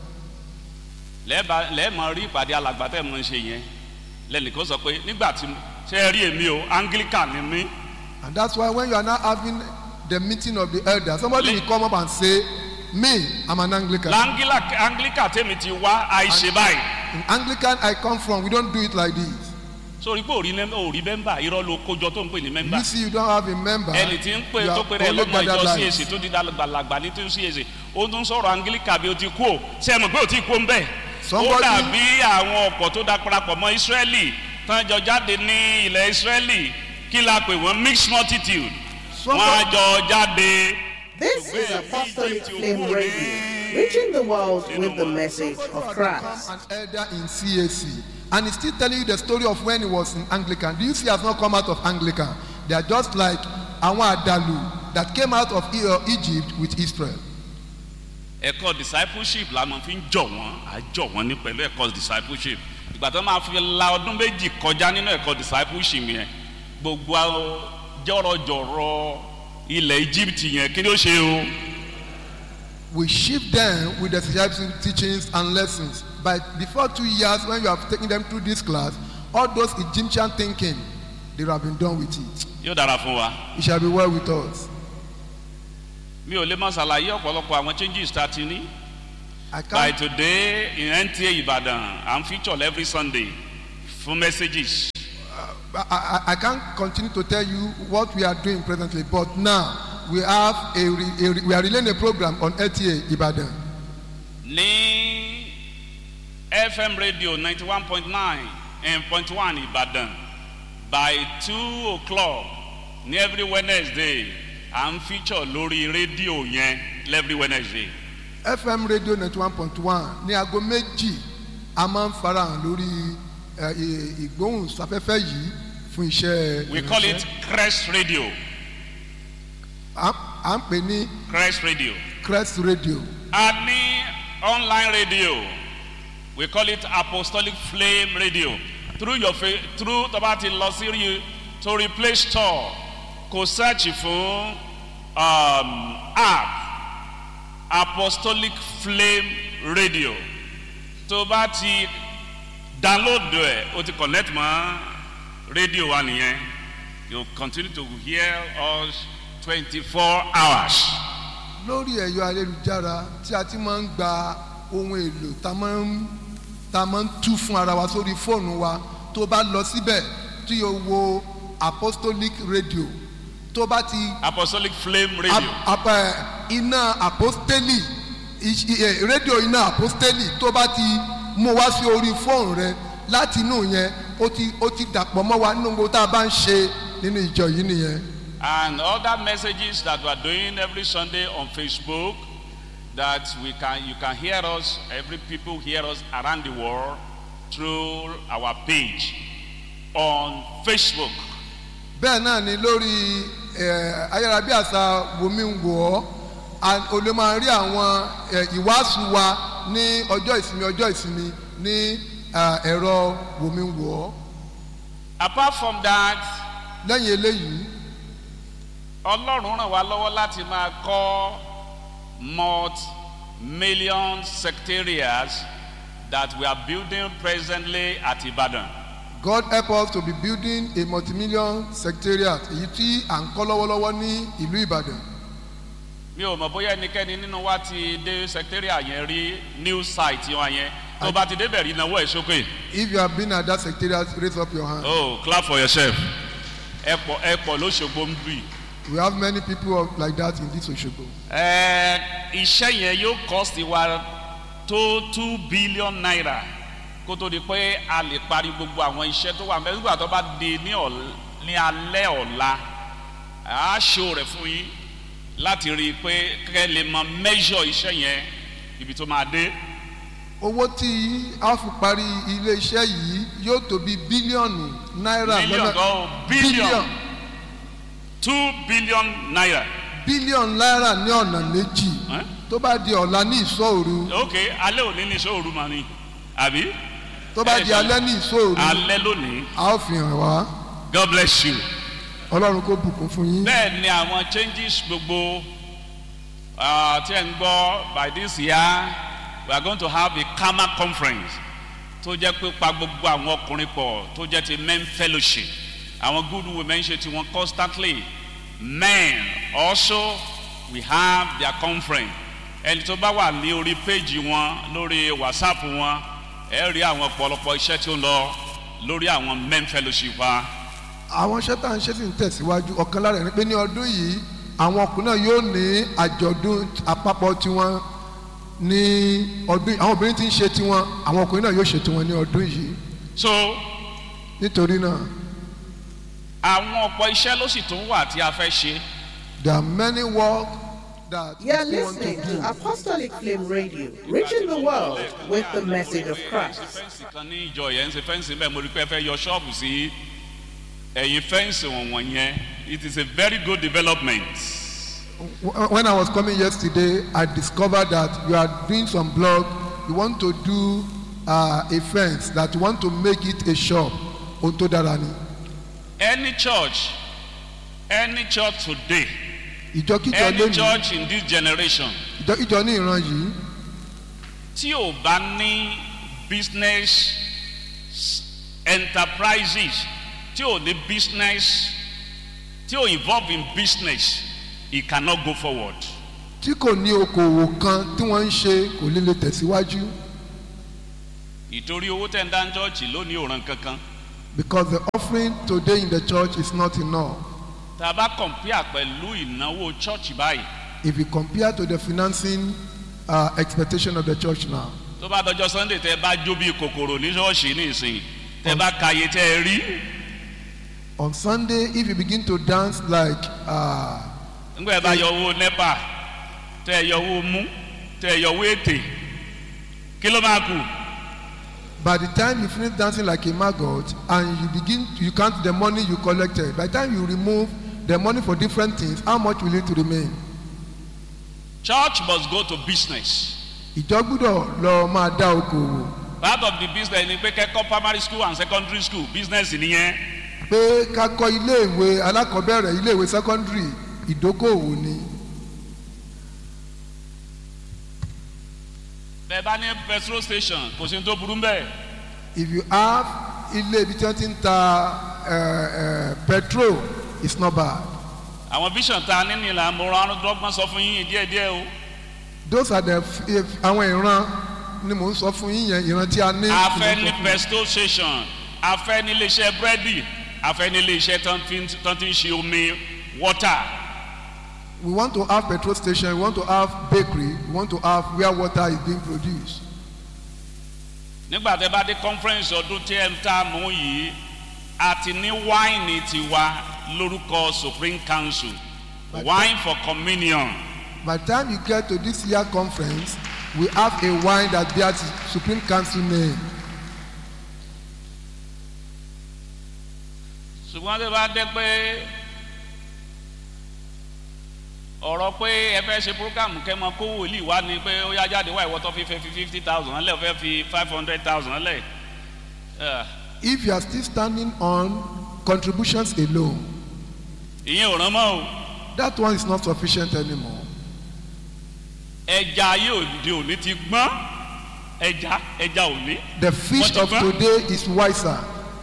Lẹ́ẹ̀mọ̀ rí ìpàdé alàgbà tẹ̀ mọ́ ń ṣe yẹn lẹ́nìkan sọ pé nígbà tí ṣe é rí èmi o Anglican ni mí. And that's why when you are now having the meeting of the elders, somebody will come up and say, me, I'm an Anglican. Anglican tèmi ti wá àìṣe báyìí. In Anglican I come from, we don't do it like this. Sori pé òrí mẹ́mbà irọ́ ló kójọ tó ń pè ní mẹ́mbà. You see, you don't have a member. Ẹni tí ń pè tó pè rẹ̀ lọ́mọ ìjọ CAC tó di dàgbàlagbà ní tó CAC ó tún sọ̀rọ̀ Anglican bí o ti kú o ṣé ẹ mọ̀ pé o ti kú o ń bẹ̀. Ó dàbí àwọn ọ̀pọ̀ tó dá parapọ̀ mọ́ Ísírẹ́lì tán jọ jáde ní ilẹ̀ Ísírẹ́lì kí la pè wọ́n mixed multitude wọ́n á jọ jáde. This is Apostolic Flame Radio, reaching the world with the message of Christ. An elder in CAC, and he's still telling you the story of when he was in Anglican. Do you see he has not come out of Anglican? They are just like àwọn àdàlù that came out of Egypt with Israel. Ẹ̀kọ́ discipleship la máa fi ń jọ̀ wọ́n, à jọ̀ wọ́n ní pẹ̀lú ẹ̀kọ́ discipleship. Ìgbà tó máa fi la ọdún méjì kọjá nínú ẹ̀kọ́ discipleship yẹn, gbogbo jọ̀rọ̀jọ̀rọ̀ ilẹ̀ Egypt yẹn kí ni ó ṣe o? we shift them with the discipleship teachings and lessons. But before 2 years, when you have taken them through this class, all those Egyptian thinking, they have been done with it. Yóò dára fún wa. It shall be well with us. Mi ò lè máa ṣàlàyé ọ̀pọ̀lọpọ̀ àwọn changes tá a ti ní. I By can't, today in NTA Ibadan, I'm featured every Sunday for messages. I can't continue to tell you what we are doing presently, but now we have we are relaying a program on LTA Ibadan. Ní FM radio 91.9 and 0.1 Ibadan, by 2 o'clock ní every Wednesday, I'm featured lórí rédíò yẹn every Wednesday. FM radio 91.1 ní aago méjì a máa ń farahàn lórí ìgbóhùnsáfẹ́fẹ́ yìí fún iṣẹ́. We call it Crest Radio. à ń pè ní Crest Radio. Crest Radio. A ní online radio. We call it Apostolic Flame Radio. Through tó bá ti lọ sí torí Play Store, kò search fún app Apostolic Flame Radio. Tó bá ti download ẹ̀, o ti connect mọ́ radio wa nìyẹn. You continue to hear us 24 hours. Lórí ẹ̀yọ ayélujára tí a ti máa ń gba ohun èlò tá a máa ń tú fún ara wa sórí fóònù wa, tó bá lọ síbẹ̀ tí o wo Apostolic Radio, tó bá ti Apostolic Flame Radio. Iná apostoli rédíò iná apostoli tó bá ti mú wá sí orí fóònù rẹ, láti inú yẹn ó ti dàpọ̀ mọ́ wa nínú gbogbo tá a bá ń ṣe nínú ìjọ yìí nìyẹn. And other messages that we are doing every Sunday on Facebook, that you can hear us, every people hear us around the world through our page on Facebook. Bẹ́ẹ̀ náà ni lórí ayárabíàṣá wòmí ń wò ọ́, o lè máa rí àwọn ìwàásù wa ní ọjọ́ ìsinmi ní ẹ̀rọ wòmí ń wò ọ́. Apart from that, lẹ́yìn eléyìí, Ọlọ́run ràn wá lọ́wọ́ láti máa kọ́ multi-million secretariats that we are building presently at Ibadan. God help us to be building a multi-million secretariat èyí tí à ń kọ́ lọ́wọ́lọ́wọ́ ní ìlú Ìbàdàn. Mi ò mọ̀ bóyá ẹnikẹ́ni nínú wa ti dé secretariat yẹn rí news site wọn yẹn. Tó bá ti débẹ̀ rí náwó ẹ̀ sókè. If you have been at that secretariat, raise up your hand. Oh, clap for yourself. Ẹ pọ̀ lóṣogbo ń bì. We have many people like that in this Osogbo. Iṣẹ́ yẹn yóò cost wa tó 2 billion naira kó tó di pé a lè parí gbogbo àwọn iṣẹ́ tó wà mẹ́rin. Nígbà tó bá di ní alẹ́ ọ̀la, a ṣó rẹ̀ fún yín láti rí i pé kẹ́ lè mọ measure iṣẹ́ yẹn ibi tó máa dé. Owó tí a fi parí ilé iṣẹ́ yìí yóò tó bí bílíọ̀nù náírà. Billion. 2 billion naira. Bílíọ̀nù náírà ní ọ̀nà méjì. Tó bá di ọ̀la ní ìṣọ́òru. Ok, alẹ́ òní ní ìṣọ́òru mà ní, àbí? Tó bá di alẹ́ ní ìṣọ́òru. Alẹ́ lónìí. A ó fi hàn wá. God bless you. Ọlọ́run kó bùkún fún yín. Bẹ́ẹ̀ ni àwọn changes gbogbo tí ẹ̀ ń gbọ́ by this year we are going to have a Karma conference tó jẹ́ pé pa gbogbo àwọn ọkùnrin pọ̀ tó jẹ́ ti men fellowship. Àwọn good women ṣe tiwọn constantly. Men also we have their conference. Ẹni tó bá wà ní orí page wọn lórí WhatsApp wọn, ẹ rí àwọn ọ̀pọ̀lọpọ̀ iṣẹ́ tí ó ń lọ lórí àwọn men fellowship wa. Àwọn iṣẹ́ tá à ń ṣe sì ń tẹ̀síwájú. Ọ̀kan lára ẹ̀ ni pé ní ọdún yìí àwọn ọkùnrin náà yóò ní àjọ̀dún àpapọ̀ tiwọn ní ọdún. Àwọn obìnrin ti ń ṣe tiwọn, àwọn ọkùnrin náà yóò ṣe tiwọn ní ọdún yìí. So nítorí náà, àwọn ọ̀pọ̀ iṣẹ́ ló sì tún wà tí a fẹ́ ṣe. there are many work that You're we want to listening do. to Apostolic Flame Radio, reaching the world with the message of Christ. Fẹ́ǹsì kan ní ìjọ yẹn ń ṣe fẹ́ǹsì bẹ́ẹ̀ mo rí pé ẹ fẹ́ yọ ṣọ́ọ̀bù sí ẹ̀yìn fẹ́ǹsì wọ̀nyẹn yẹn. It is a very good development. When I was coming yesterday, I discovered that you are doing some blog. You want to do a fence, that you want to make it a shop. Onto Darani. Any church today ìjọkíjọ any lónìí church in this generation ìjọkíjọ ní ìran yìí tí ò bá ní business enterprises tí ò ní business tí ò involve in business it cannot go forward. tí kò ní okòwò kan tí wọ́n ń ṣe kò lè lè tẹ̀síwájú. ìtorí owó tẹ̀ ń dá ní church lónìí ò ràn kankan. because the offering today in the church is not enough. tá a bá compare pẹ̀lú ìnáwó church báyìí. if you compare to the financing expectation of the church now. tó bá dọjọ́ sunday tẹ́ bá jó bí kòkòrò ní ṣọ́ọ̀ṣì ní ìsìn tẹ́ bá kàyé tẹ́ rí. on Sunday if you begin to dance like. nígbà bá yọ owó nepa tẹ́ yọ owó mú tẹ́ yọ owó ètè kí ló máa kù. by the time you finish dancing like a maggot and you count the money you collected, by the time you remove the money for different things, how much will it remain? Church must go to business. ìjọ gbúdọ̀ lọ máa dá okòwò. part of the business ni pé kẹ́kọ̀ọ́ primary school and secondary school business nìyẹn. pé ká kọ́ iléèwé alákọ̀ọ́bẹ̀rẹ̀ iléèwé secondary ìdókòwò ni. bẹ́ẹ̀ bá ní petrol station kò sí ní tó burú bẹ́ẹ̀. if you have ilé ibi tí wọ́n ti ń ta petrol it's not bad. àwọn vision ta nínú ìlànà mo rán dọ́gbọ́n sọ fún yín díẹ̀díẹ̀ o. those are the àwọn ìran ni mò ń sọ fún yín yẹn ìran tí a ní. a fẹ́ ní petrol station a fẹ́ ní iléeṣẹ́ búrẹ́dì a fẹ́ ní iléeṣẹ́ tán ti ń ṣe omi water. we want to have petrol station, we want to have bakery, we want to have where water is being produced. nígbà tẹ́ bá dé conference ọdún tí ẹ ń ta mú yìí a ti ní wáìnì tiwa lórúkọ Supreme Council wine for communion. by the time you get to this year conference we have a wine that bears Supreme Council name. ṣùgbọ́n tẹ́ bá dé pé ọ̀rọ̀ pé ẹ fẹ́ ṣe program kẹ́mọ kó wòlíì wá ni pé ó yá jáde wá ìwọ́tọ́ fi 50,000 lẹ̀ fẹ́ fi 500,000 lẹ̀. if you are still standing on contributions alone. ìyẹn ò rán mọ́ o. that one is not sufficient anymore. ẹja ayé òde òní ti gbọ́n ẹja òní. the fish of today is wiser.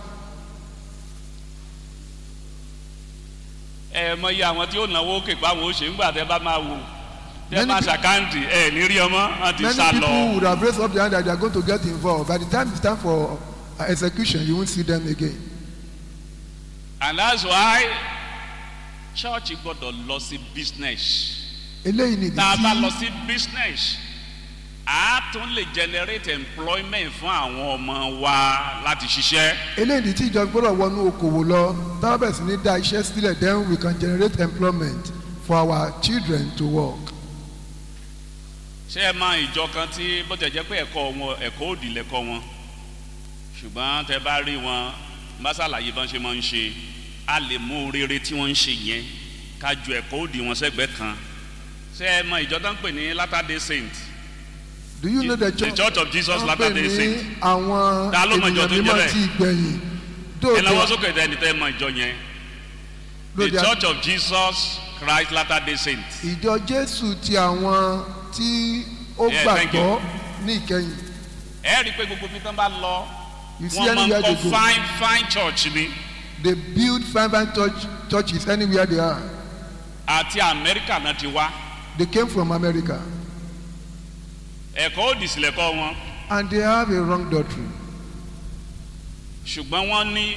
mọ iye àwọn tí ó náwó òkè pa àwọn òṣèlú gbà tẹ bá máa wò tẹ bá ṣàkáǹtì ní rí ọmọ wọn ti sá lọ. many people would have raised up their hand that they are going to get involved by the time it's time for execution you won't see them again. and that's why church gbọ́dọ̀ lọ sí business. eléyìí ni tá a bá lọ sí business a tún lè generate employment fún àwọn ọmọ wa láti ṣiṣẹ́. eléyìí tí ìjọba gbọ́dọ̀ wọnú okòwò lọ tábà sì ní dá iṣẹ́ sílẹ̀ then we can generate employment for our children to work. ṣé ẹ máa ìjọ kan tí bó tẹ̀ jẹ́ pé ẹ̀kọ́ òdì lẹ́kọ́ wọn ṣùgbọ́n tẹ bá rí wọn bá ṣàlàyé bọ́n ṣe máa ń ṣe a lè mú rere tí wọ́n ń ṣe yẹn ká ju ẹ̀kọ́ òdì wọn sẹ́gbẹ̀ẹ́ kan. ṣé ẹ mọ ìjọ tó ń pè ní Latter-day Saint. do you know the church of Jesus Latter-day Saint. àwọn ènìyàn mímọ́ tí gbẹ̀yìn. ẹ lọ́wọ́ sókè tẹ́ ẹni tẹ́ mọ ìjọ yẹn. the church of Jesus Christ Latter-day Saint. ìjọ Jésù ti àwọn tí ó gbàgbọ́ ní ìkẹyìn. ẹ rí i pé gbogbo fi tán bá lọ wọ́n máa ń kọ́ fine church ni. they build fine churches anywhere they are. àti Amẹ́ríkà náà ti wá. they came from America. ẹ̀kọ́ òdì sílẹ̀ kọ́ wọn. and they have a wrong doctrine. ṣùgbọ́n wọ́n ní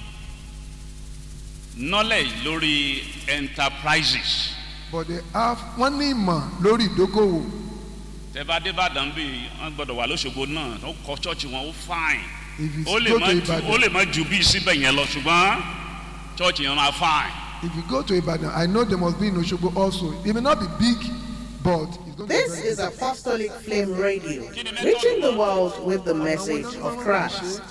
knowledge lórí enterprises. but they have wọ́n ní ìmọ̀ lórí ìdókòwò. tẹ́bá dé Ìbàdàn bí wọ́n gbọ́dọ̀ wà lóṣogbo náà ó kọ́ church wọn ó fine. ó lè má ju bí síbẹ̀ yẹn lọ ṣùgbọ́n church yẹn máa fine. if you go to Ibadan I know there must be in Osogbo also it may not be big but it's going This to be is Apostolic Flame Radio, reaching the world with the message of Christ.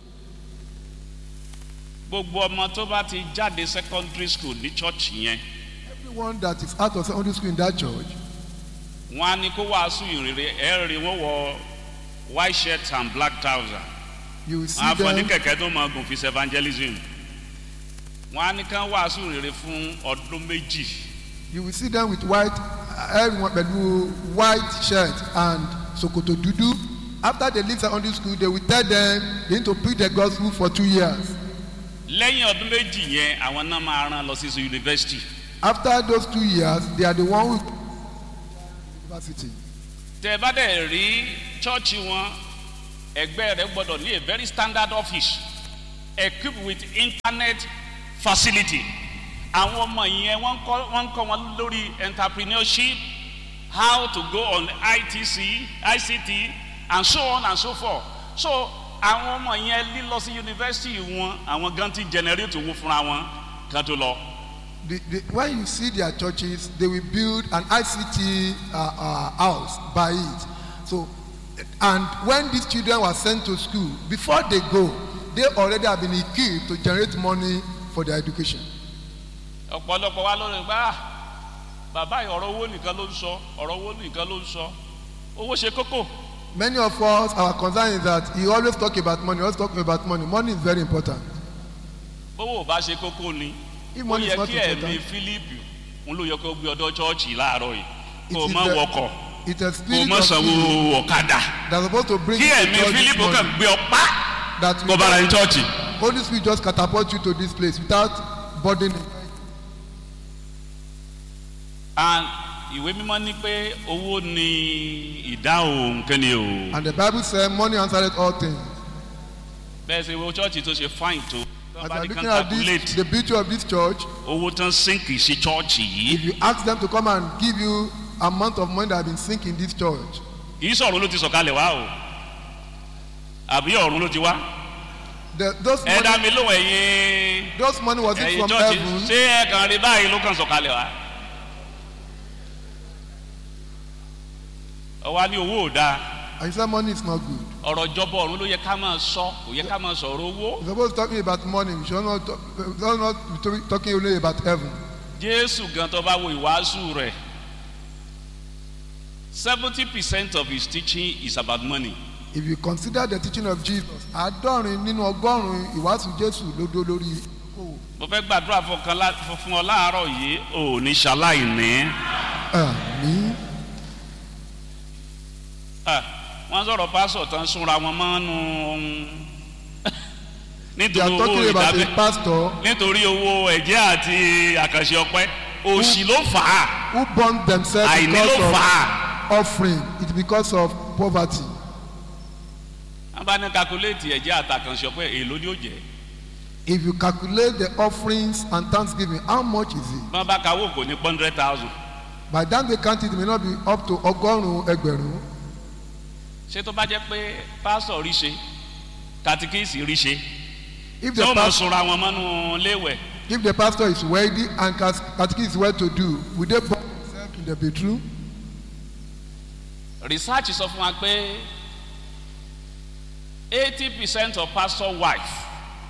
gbogbo ọmọ tó bá ti jáde secondary school ní church yẹn. everyone that is out of secondary school in that church. wọ́n á ní kó wàásù ìrere ẹ̀rí wọ́n wọ white shirt and black trouser. you see them. àfọ̀ní kẹ̀kẹ́ tó máa gùn fi evangelism. wọ́n á ní kán wàásù ìrere fún ọdún méjì. You will see them with white, everyone pẹ̀lú white shirt and sokoto dúdú. After they leave secondary school, they will tell them they need to preach the gospel for 2 years. lẹ́yìn ọdún méjì yẹn àwọn náà máa rán lọ sí yunifásitì. After those 2 years, they are the one who university. tẹ bá dẹ̀ rí chọ́ọ̀chì wọn ẹgbẹ́ rẹ̀ gbọ́dọ̀ ní a very standard office equipped with internet facility. àwọn ọmọ yẹn wọ́n ń kọ́ wọn lórí entrepreneurship, how to go on ICT and so on and so forth. So àwọn ọmọ yẹn lílọ sí yunifásitì wọn àwọn gan ti generate owó fúnra wọn kan tó lọ. When you see their churches, they will build an ICT house by it. So, and when these children were sent to school, before they go, they already have been equipped to generate money for their education. ọ̀pọ̀lọpọ̀ wa lórí gbá bàbá ọ̀rọ̀ owó nìkan ló ń sọ ọ̀rọ̀ owó nìkan ló ń sọ owó ṣe kókó. Many of us, our concern is that he always talk about money, always talking about money. Money is very important. bówó ò bá ṣe kókó ni ó yẹ kí ẹ̀mí Fílípù ń ló yẹ kó gbé ọdọ chọ́ọ̀chì láàárọ̀ yìí kó o má wọkọ̀ kó o má sanwó ọ̀kadà kí ẹ̀mí Fílípù kàn gbé ọpá kó bára ní chọ́ọ̀chì. Holy Spirit just catapult you to this place without burdening. And ìwé mímọ́ ní pé owó ni ìdáhùn kẹ́ni o. And the Bible says money answered all things. bẹ́ẹ̀ ṣe wo chọ́ọ̀chì tó ṣe fine tó. As you are looking at this, the beauty of this church, owó tán sínkì sí chọ́ọ̀chì yìí. if you ask them to come and give you amount of money that have been sinking in this church. kìí sọ̀rọ̀ ló ti sọ̀kalẹ̀ wá o àbí ọ̀run ló ti wá. ẹ̀dá mi ló ẹ̀yin those money was it from heaven. ṣé ẹ̀kan rí báyìí ló kàn sọ̀kalẹ̀ wá. ọwọ́ ní owó ò dáa. And you say money is not good. ọ̀rọ̀ ìjọba ọ̀run ló yẹ ká máa sọ kò yẹ ká máa sọ̀rọ̀ owó. We suppose talking about money, we should not be talking only about heaven. Jésù gan tó bá wo ìwàásù rẹ̀ 70% of his teaching is about money. If you consider the teaching of Jesus, àádọ́rin nínú ọgọ́rùn-ún ìwàásù Jésù ló dó lórí owó. mo fẹ́ gbàdúrà fún ọ láàárọ̀ yìí ò ní ṣaláìní. Àmín. wọ́n sọ̀rọ̀ pásọ̀ tán súnra wọn mọ́nú nítorí owó ìdábẹ́ nítorí owó ẹ̀jẹ̀ àti àkànṣe ọpẹ́ òṣì ló fà á. Who born themselves àìní because ló of fà á. offering? It's because of poverty. wọ́n bá ní kakuléètì ẹ̀jẹ̀ àtàkànṣe ọpẹ́ èlò ni ó jẹ́. If you calculate the offerings and thanksgiving, how much is it? wọ́n bá kawó kò ní 100,000. By the time they count it, it may not be up to ọgọ́rùn-ún ẹgbẹ̀rún. ṣé tó bá jẹ́ pé pásọ̀ rí ṣe katikíìsì rí ṣe If tí wọ́n mọ̀ sunra wọn mọ́nú léwẹ̀. If the pastor is wealthy and catechism is well to do, will they burn themselves in the bedroom? Research sọ fún wa pé 80% of pastor wife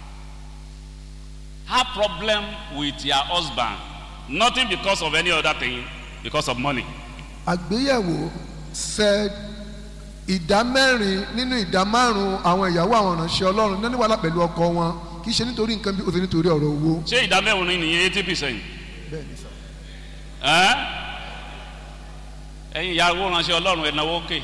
have problem with their husband, nothing because of any other thing, because of money. Àgbéyẹ̀wò said ìdá mẹ́rin nínú ìdá márùn-ún àwọn ìyàwó àwọn ìránṣẹ́ Ọlọ́run ní wàhálà pẹ̀lú ọkọ wọn kì í ṣe nítorí nǹkan bí ó ṣe nítorí ọ̀rọ̀ owó. ṣé ìdá mẹ́rin nìyẹn 80%? Bẹ́ẹ̀ni sọ. ẹ̀yin ìyàwó ìránṣẹ́ Ọlọ́run ẹ̀ náwó kè.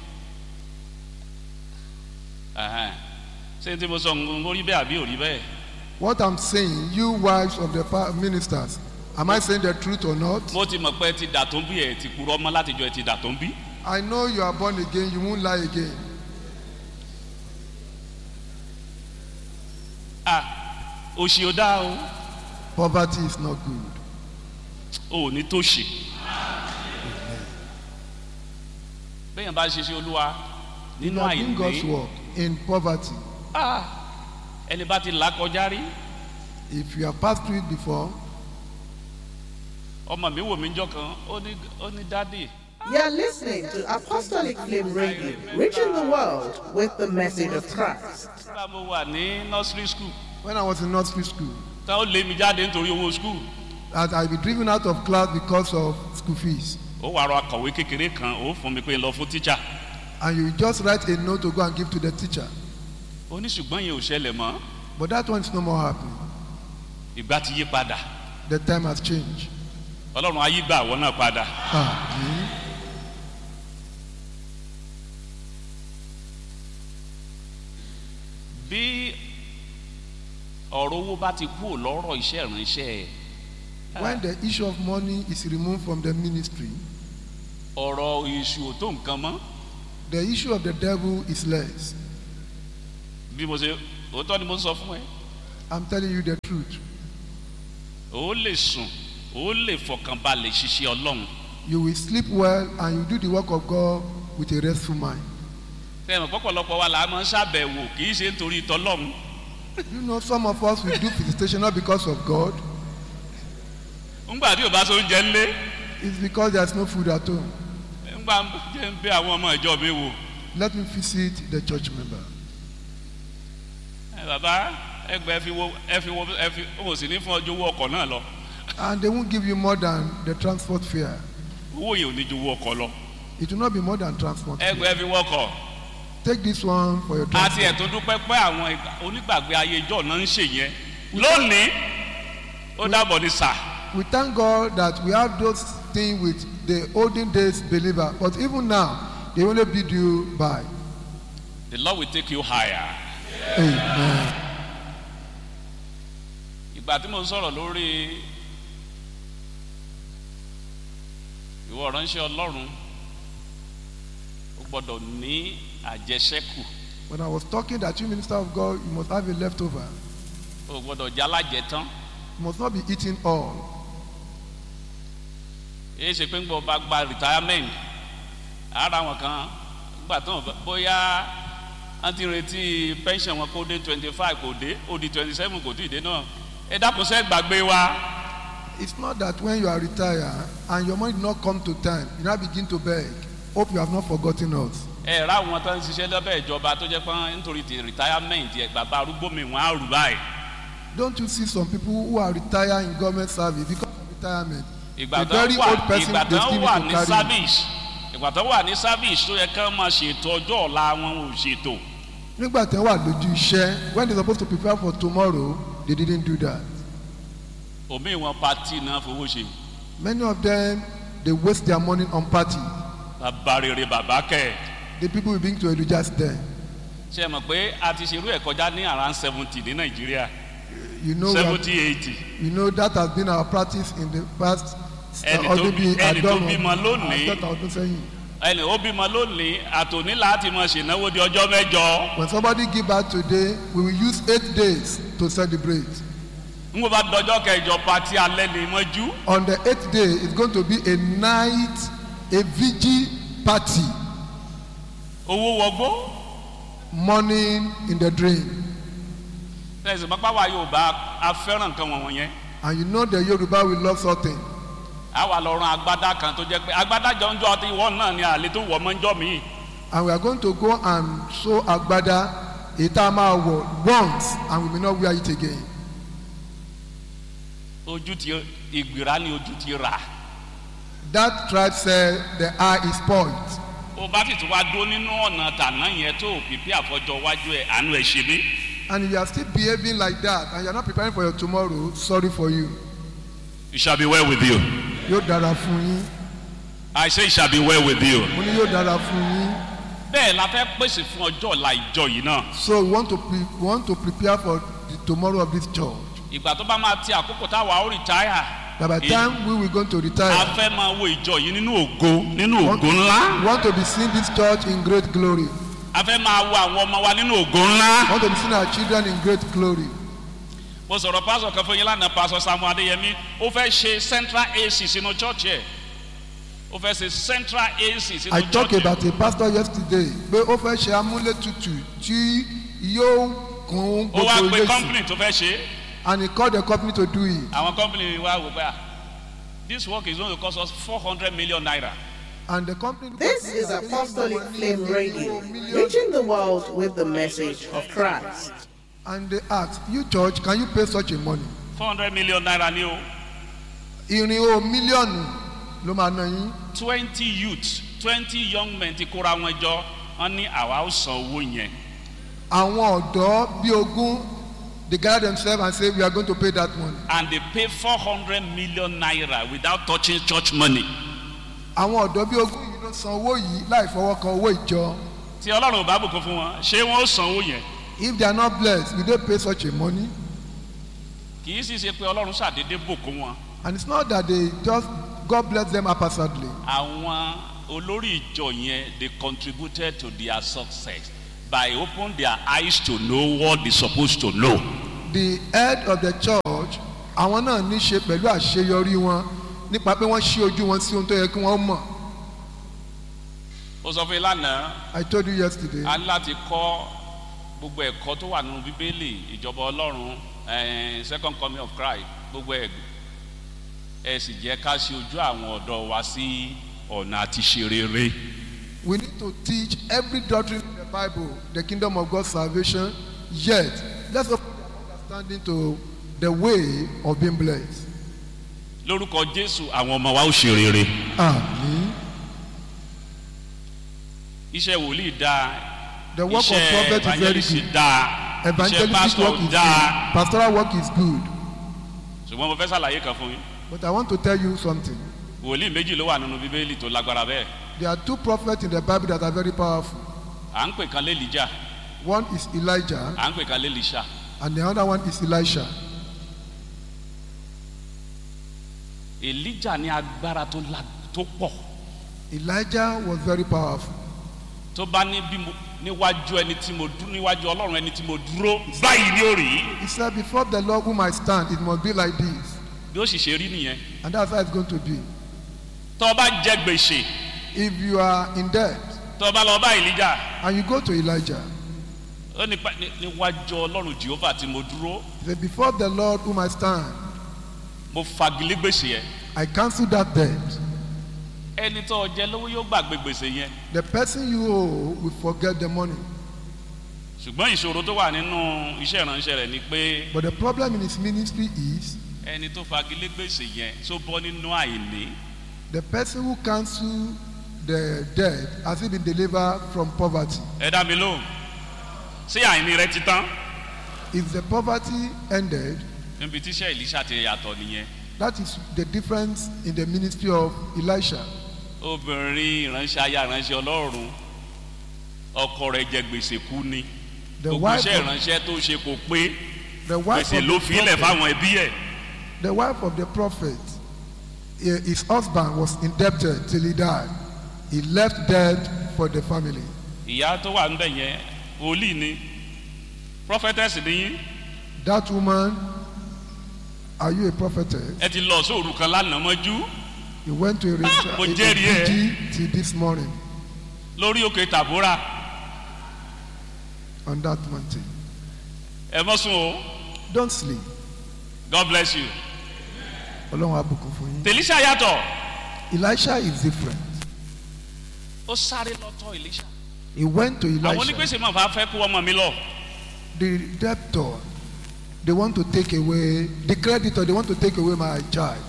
ṣé tí mo sọ orí bẹ́ẹ̀ àbí òrí bẹ́ẹ̀? What I'm saying, you wives of the ministers, am I saying the truth or not? mo ti mọ̀ pé ẹ ti dà tó ń bí ẹ ti kúrò ọmọ látijọ́ ẹ ti dà tó ń bí. I know you are born again, you won't lie again. Òṣì ò dáa o. Poverty is not good. O ò ní tòṣì. Bẹ́ẹ̀ni bá ṣe ṣe Olúwa nínú àìní. You are doing God's work in poverty. Ẹni bá ti là kọjá rí. If you have passed through it before. Ọmọ mi wò mí jọ́ kan, ó ní dádì. You are listening to Apostolic Flame Radio, reaching the world with the message of Christ. Mo wà ní nursery school. When I was in nursery school. Tá ó lé mi jáde nítorí owó school. That I be driven out of class because of school fees. Ó wà rọ akọ̀wé kékeré kan, ó fún mi pé lọ fún teacher. And you just write a note to go and give to the teacher. Ó ní ṣùgbọ́n yẹn ò ṣẹlẹ̀ mọ́. But that one is no more happening. Ìgbà ti yí padà. The time has changed. ọlọ́run ayé gbà wọ́n náà padà. Àmín. bí ọ̀rọ̀ owó bá ti kú lọ́rọ̀ iṣẹ́ ìránṣẹ́ When the issue of money is removed from the ministry, ọ̀rọ̀ iṣu ò tó nǹkan mọ́. the issue of the devil is less. bí mo ṣe òótọ́ ni mo sọ fún ẹ. I'm telling you the truth. ó lè sùn ó lè fọkànbalẹ̀ ṣiṣẹ́ ọlọ́run. You will sleep well and you do the work of God with a restful mind. fẹ́ẹ̀mọ̀ pọ́pọ̀lọpọ̀ wa là á máa ń ṣàbẹ̀wò kì í ṣe nítorí tọlọ́run. You know, some of us will do visitation not because of God. ńgbà tí ò bá so oúnjẹ ńlé. It's because there's no food at home. ńgbà jẹ́ ń bẹ àwọn ọmọ ìjọ mi wò. Let me visit the church member. bàbá ẹgbẹ́ ẹ fi ó sì ní fún ọjọ́ owó ọkọ̀ náà lọ. And they won't give you more than the transport fare. owó yìí ò ní ju owó ọkọ̀ lọ. It will not be more than transport fare. ẹgbẹ́ ẹ fi wọ́kọ̀. Take this one for your àti transport. ẹ̀tọ́ dúpẹ́ pé àwọn onígbàgbé ayé ìjọ náà ń ṣe yẹn. lónìí ó dábọ̀ ní sà. We thank God that we have those things with the olden days believer, but even now they only bid you by. The Lord will take you higher. Amen. ìgbà tí mo ń sọ̀rọ̀ lórí ìwọ ránṣẹ́ ọlọ́run ó gbọ́dọ̀ ní àjẹsẹ́kù. When I was talking that you minister of God, you must have a leftover. ó gbọ́dọ̀ jálàjẹ tán. You must not be eating all. èyí ṣe pé ń gbọ́ bá gba retirement ara wọn kan gbà tán bóyá wọ́n ti retí pension wọn kó dé 25 kò dé ó di 27 kò tí ì dé náà ẹ dákun ṣe gbàgbé wa. It's not that when you are retired and your money did not come to time, you now begin to beg. Hope you have not forgotten us. ẹ rà àwọn tó ń ṣiṣẹ́ lọ́bẹ̀ ìjọba tó jẹ́ pé nítorí ti retirement ẹ̀ bàbá arúgbó mi wọ́n á rù báyìí. Don't you see some people who are retired in government service because of retirement? ìgbà A tó very old person ìgbà they tó still wà need ní to carry. service ìgbà tó wà ní service tó yẹ ká máa ṣètò ọjọ́ ọ̀la wọn ò ṣètò. Nígbà tí wọ́n wà lójú iṣẹ́, when they supposed to prepare for tomorrow, they didn't do that. òmíì wọn pati náà fowó ṣe. Many of them, they waste their money on party. bàbá rere bàbá kẹ. The people will bring to Elijah's den. ṣe mọ̀ pé a ti ṣerú ẹ̀ kọjá ní around 70 ní nàìjíríà. You know, 70-80. you know that has been our practice in the past. ẹni tó bímọ lónìí ẹni ó bímọ lónìí àtòní láti mọ ṣènáwó di ọjọ́ mẹ́jọ. When somebody give birth today, we will use 8 days to celebrate. n kò bá dọjọ́ kẹjọ pati alẹ́ ní mọ́jú. On the 8th day, it's going to be a night, a vigil party. owó wọgbó. Morning in the dream. ẹ̀sìn pápá wa yóò bá a fẹ́ràn nǹkan wọ̀nyẹn yẹn. And you know the Yoruba will love something. a wà lọ ran agbádá kan tó jẹ́ pé agbádá jọ ń jọ ọtí ìwọ náà ni àlè tó wọ̀ mọ́ ń jọ mí. And we are going to go and sew agbada itama once, and we may not wear it again. ojú ti ìgbìrá ni ojú ti rà. That tribe said the eye is spoiled. ó bá sì tún wá dó nínú ọ̀nà tàná yẹn tó pípí àfọjọ́ wájú ẹ̀ àánú ẹ̀ ṣe mí. And if you are still behaving like that and you are not preparing for your tomorrow, sorry for you. It shall be well with you. Yóò dára fún yín. I say it shall be well with you. Mo ní yóò dára fún yín. bẹ́ẹ̀ la fẹ́ pèsè fún ọjọ́ ọ̀la ìjọ yìí náà. So we want to prepare for the tomorrow of this church. ìgbà tó bá máa ti àkókò táwa ó rìtáyà. That by the time we will going to retire, a fẹ́ máa wo ìjọ yìí nínú ògo ńlá. we want to be seeing this church in great glory. a fẹ́ máa wo àwọn ọmọ wa nínú ògo ńlá. We want to be seeing our children in great glory. mo sọ̀rọ̀ pásọ̀ kan fún yín lánàá pásọ̀ Samuel Adéyẹmí ó fẹ́ ṣe central AC sínú church ẹ̀ ó fẹ́ ṣe central AC sínú church ẹ̀. I talked about a pastor yesterday pé ó fẹ́ ṣe amúlétutù tí yóò kún ó wá gbogbo pe ilé sí. company tó fẹ́ ṣe. And he called the company to do it. àwọn company wa wò pé this work is going to cost us 400 million naira. And the company. This is Apostolic Flame Radio, reaching the world with the message of Christ. And they asked, you church, can you pay such a money? 400 million naira ni o. Irinwó mílíọ̀nù ló máa ná yín. 20 youths 20 young men ti kóra wọn jọ wọn ní àwa ó san owó yẹn. Àwọn ọ̀dọ́ bíi 20 they gather themselves and say, we are going to pay that money. And they pay 400 million naira without touching church money. Àwọn ọ̀dọ́ bí ogún yìí ló san owó yìí láì fọwọ́ kan owó ìjọ. Tí Ọlọ́run ò bá bùkún fún wọn, ṣé wọ́n ó san owó yẹn? If they are not blessed, will they pay such a money? Kì í sì ṣe pé Ọlọ́run ṣàdédé bùkún wọn. And it's not that they just, God bless them haphazardly. Àwọn olórí ìjọ yẹn, they contributed to their success by opening their eyes to know what they supposed to know. The head of the church, àwọn náà ní ṣe pẹ̀lú àṣeyọrí wọn nípa pé wọ́n ṣí ojú wọn sí ohun tó yẹ kí wọ́n mọ̀. Ó sọ fún ìlànà. I told you yesterday. A ní láti kọ́ gbogbo ẹ̀kọ́ tó wà nínú Bíbélì, ìjọba Ọlọ́run, second coming of Christ, gbogbo ẹ sì jẹ́ ká ṣe ojú àwọn ọ̀dọ́ wa sí ọ̀nà àti ṣe rere. We need to teach every doctrine in the Bible, the kingdom of God's salvation, yet let's open our understanding to the way of being blessed. Lórúkọ Jésù àwọn ọmọ wa ó ṣe rere. Amen. Iṣẹ́ wòlíì dáa. The work of prophet is very good. dáa. Evangelistic work is good. Pastoral work is good. Ṣùgbọ́n mo fẹ́ ṣàlàyé kan fún yín. But I want to tell you something. Wòlíì méjì ló wà nínú Bíbélì tó lágbára bẹ́ẹ̀. There are two prophets in the Bible that are very powerful. À ń pè kan l'Èlíjà. One is Elijah À ń pè kan l'Èlíṣà. and the other one is Elisha. Èlíjà ní agbára tó pọ̀. Elijah was very powerful. Tó bá ní bí mo níwájú ẹni tí mo dúró níwájú Ọlọ́run ẹni tí mo dúró báyìí ni ó rí. He said, before the Lord whom I stand, it must be like this. Bí ó sì ṣe rí nìyẹn. And that's how it's going to be. Tó bá jẹ gbèsè. If you are in debt Tó bá lọ bá Èlíjà. and you go to Elijah, Ó ní níwájú Ọlọ́run Jèhófà tí mo dúró. he said, before the Lord whom I stand, Mo fagilé gbèsè yẹn. I cancel that debt. Ẹni tó jẹ lówó yóò gbàgbé gbèsè yẹn. The person you owe will forget the money. Ṣùgbọ́n ìṣòro tó wà nínú iṣẹ́ ìránṣẹ́ rẹ̀ ni pé But the problem in his ministry is ẹni tó fagilé gbèsè yẹn tó bọ́ nínú àìní. the person who cancel the debt has he been delivered from poverty. Ẹ dá mi lóhùn. Ṣé àìní rẹ ti tán? If the poverty ended, Níbi tíṣẹ́ Èlíṣà ti yàtọ̀ nìyẹn. that is the difference in the ministry of Elisha. Obìnrin ìránṣẹ́ aya ìránṣẹ́ Ọlọ́run ọkọ rẹ̀ jẹ gbèsè kú ni. The Gbogbo wife iṣẹ́ of, ìránṣẹ́ tó ṣe kò pé the wife gbèsè of ló the fi ilẹ̀ prophet, fáwọn ẹbí ẹ̀. the wife of the prophet, his husband was indebted till he died. He left debt for the family. Ìyá tó wà níbẹ̀ yẹn wòlíì ni prophetess ni yín. That woman, are you a prophetess? Ẹ ti lọ sóòrù kan lánàá mọ́jú He went to a mo jẹ́rìí ẹ. vigil till this morning lórí òkè Tàbúrà. on that mountain. Ẹ mọ́ sùn o. Don't sleep. God bless you. Ọlọ́run á bùkún fún yín. Tèlíṣà yàtọ̀. Elisha is different. Ó sáré lọ́tọ̀ Èlíṣà. He went to Àwọn Elisha. onígbèsè máa fà fẹ́ kó ọmọ mi lọ. The debtor, they want to take away, the creditor, they want to take away my child.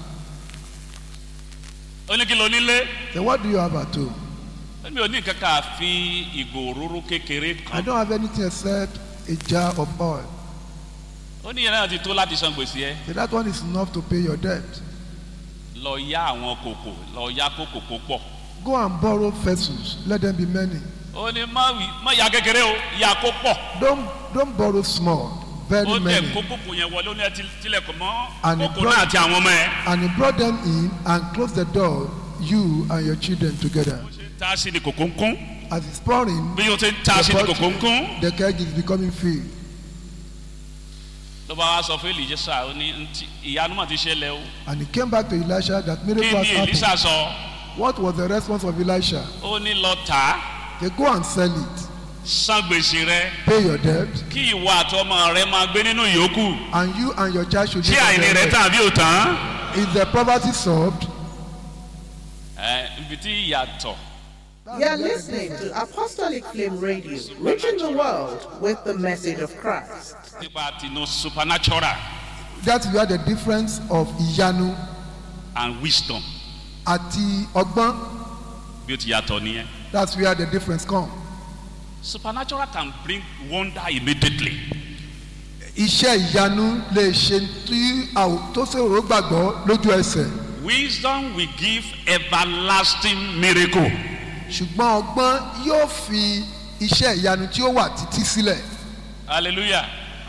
Ó ní kí ló nílé. Then what do you have at home? Mi ò ní kankan àfi ìgò òróró kékeré I kan. don't have anything except a jar of oil. Ó ní yẹn náà ti tó láti san gbèsè ẹ. So that one is enough to pay your debt. Lọ yá àwọn kòkò lọ yá kòkò kó pọ̀. Go and borrow vessels. Let them be many. Ó ní má ya kékeré o ya kó pọ̀. Don't borrow small. Very Ó tẹ̀ many. kó kòkò yẹn wọlé ó ní ẹ tilẹ̀kùn mọ́ And he kòkò brought- náà àti àwọn ọmọ ẹ. And he brought them in and closed the door, you and your children together. Bó ṣe ń ta sí ni kòkó ń kún. As it's pouring, Bí o ti ń ta sí ni kòkó ń kún. the keg is becoming filled. Ló bá wá sọ fún Èlíṣà ó ní ìyanu mà ti ṣẹlẹ̀ o. And he came back to Elisha that Kí miracle has ni happened. Èlíṣà sọ? What was the response of Elisha? Ó ní lọ tà á. They go and sell it, San gbèsè rẹ. pay your debt, Kí ìwọ àti ọmọ rẹ máa gbé nínú ìyókù. and you and your child should Ṣé live on àìní their rẹ debt. tàn àbí ò tán? Is the poverty solved? Ibi tí ìyàtọ̀. You're listening to Apostolic Flame Radio, reaching the world with the message of Christ. Nípa tinú supernatural That's where the difference of ìyanu and wisdom. àti ọgbọ́n. Bí o ti yàtọ̀ nìyẹn. That's where the difference comes. Supernatural can bring wonder immediately. Iṣẹ́ ìyanu lè ṣe tí a ò tó ṣòro gbàgbọ́ lójú ẹsẹ̀. Wisdom will give everlasting miracle. Ṣùgbọ́n ọgbọ́n yóò fi iṣẹ́ ìyanu tí ó wà títí sílẹ̀. Hallelujah.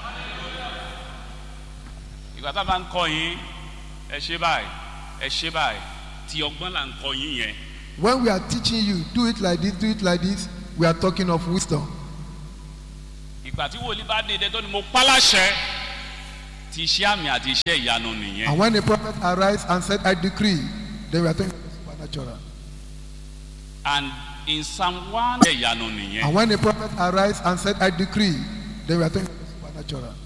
Ìgbà tá a bá ń kọ́ yín ẹ ṣe báyìí ẹ ṣe báyìí tí ọgbọ́n là ń kọ́ yín yẹn. When we are teaching you, do it like this, we are talking of wisdom. Ìgbà tí wòlíì bá dìde tó ni mo pa láṣẹ ti iṣẹ́ àmì àti iṣẹ́ ìyanu nìyẹn. And when the prophet arise and said, I decree, then we are talking about the supernatural. And in Psalm 1, ìyanu nìyẹn. And when the prophet arise and said, I decree, then we are talking about the supernatural.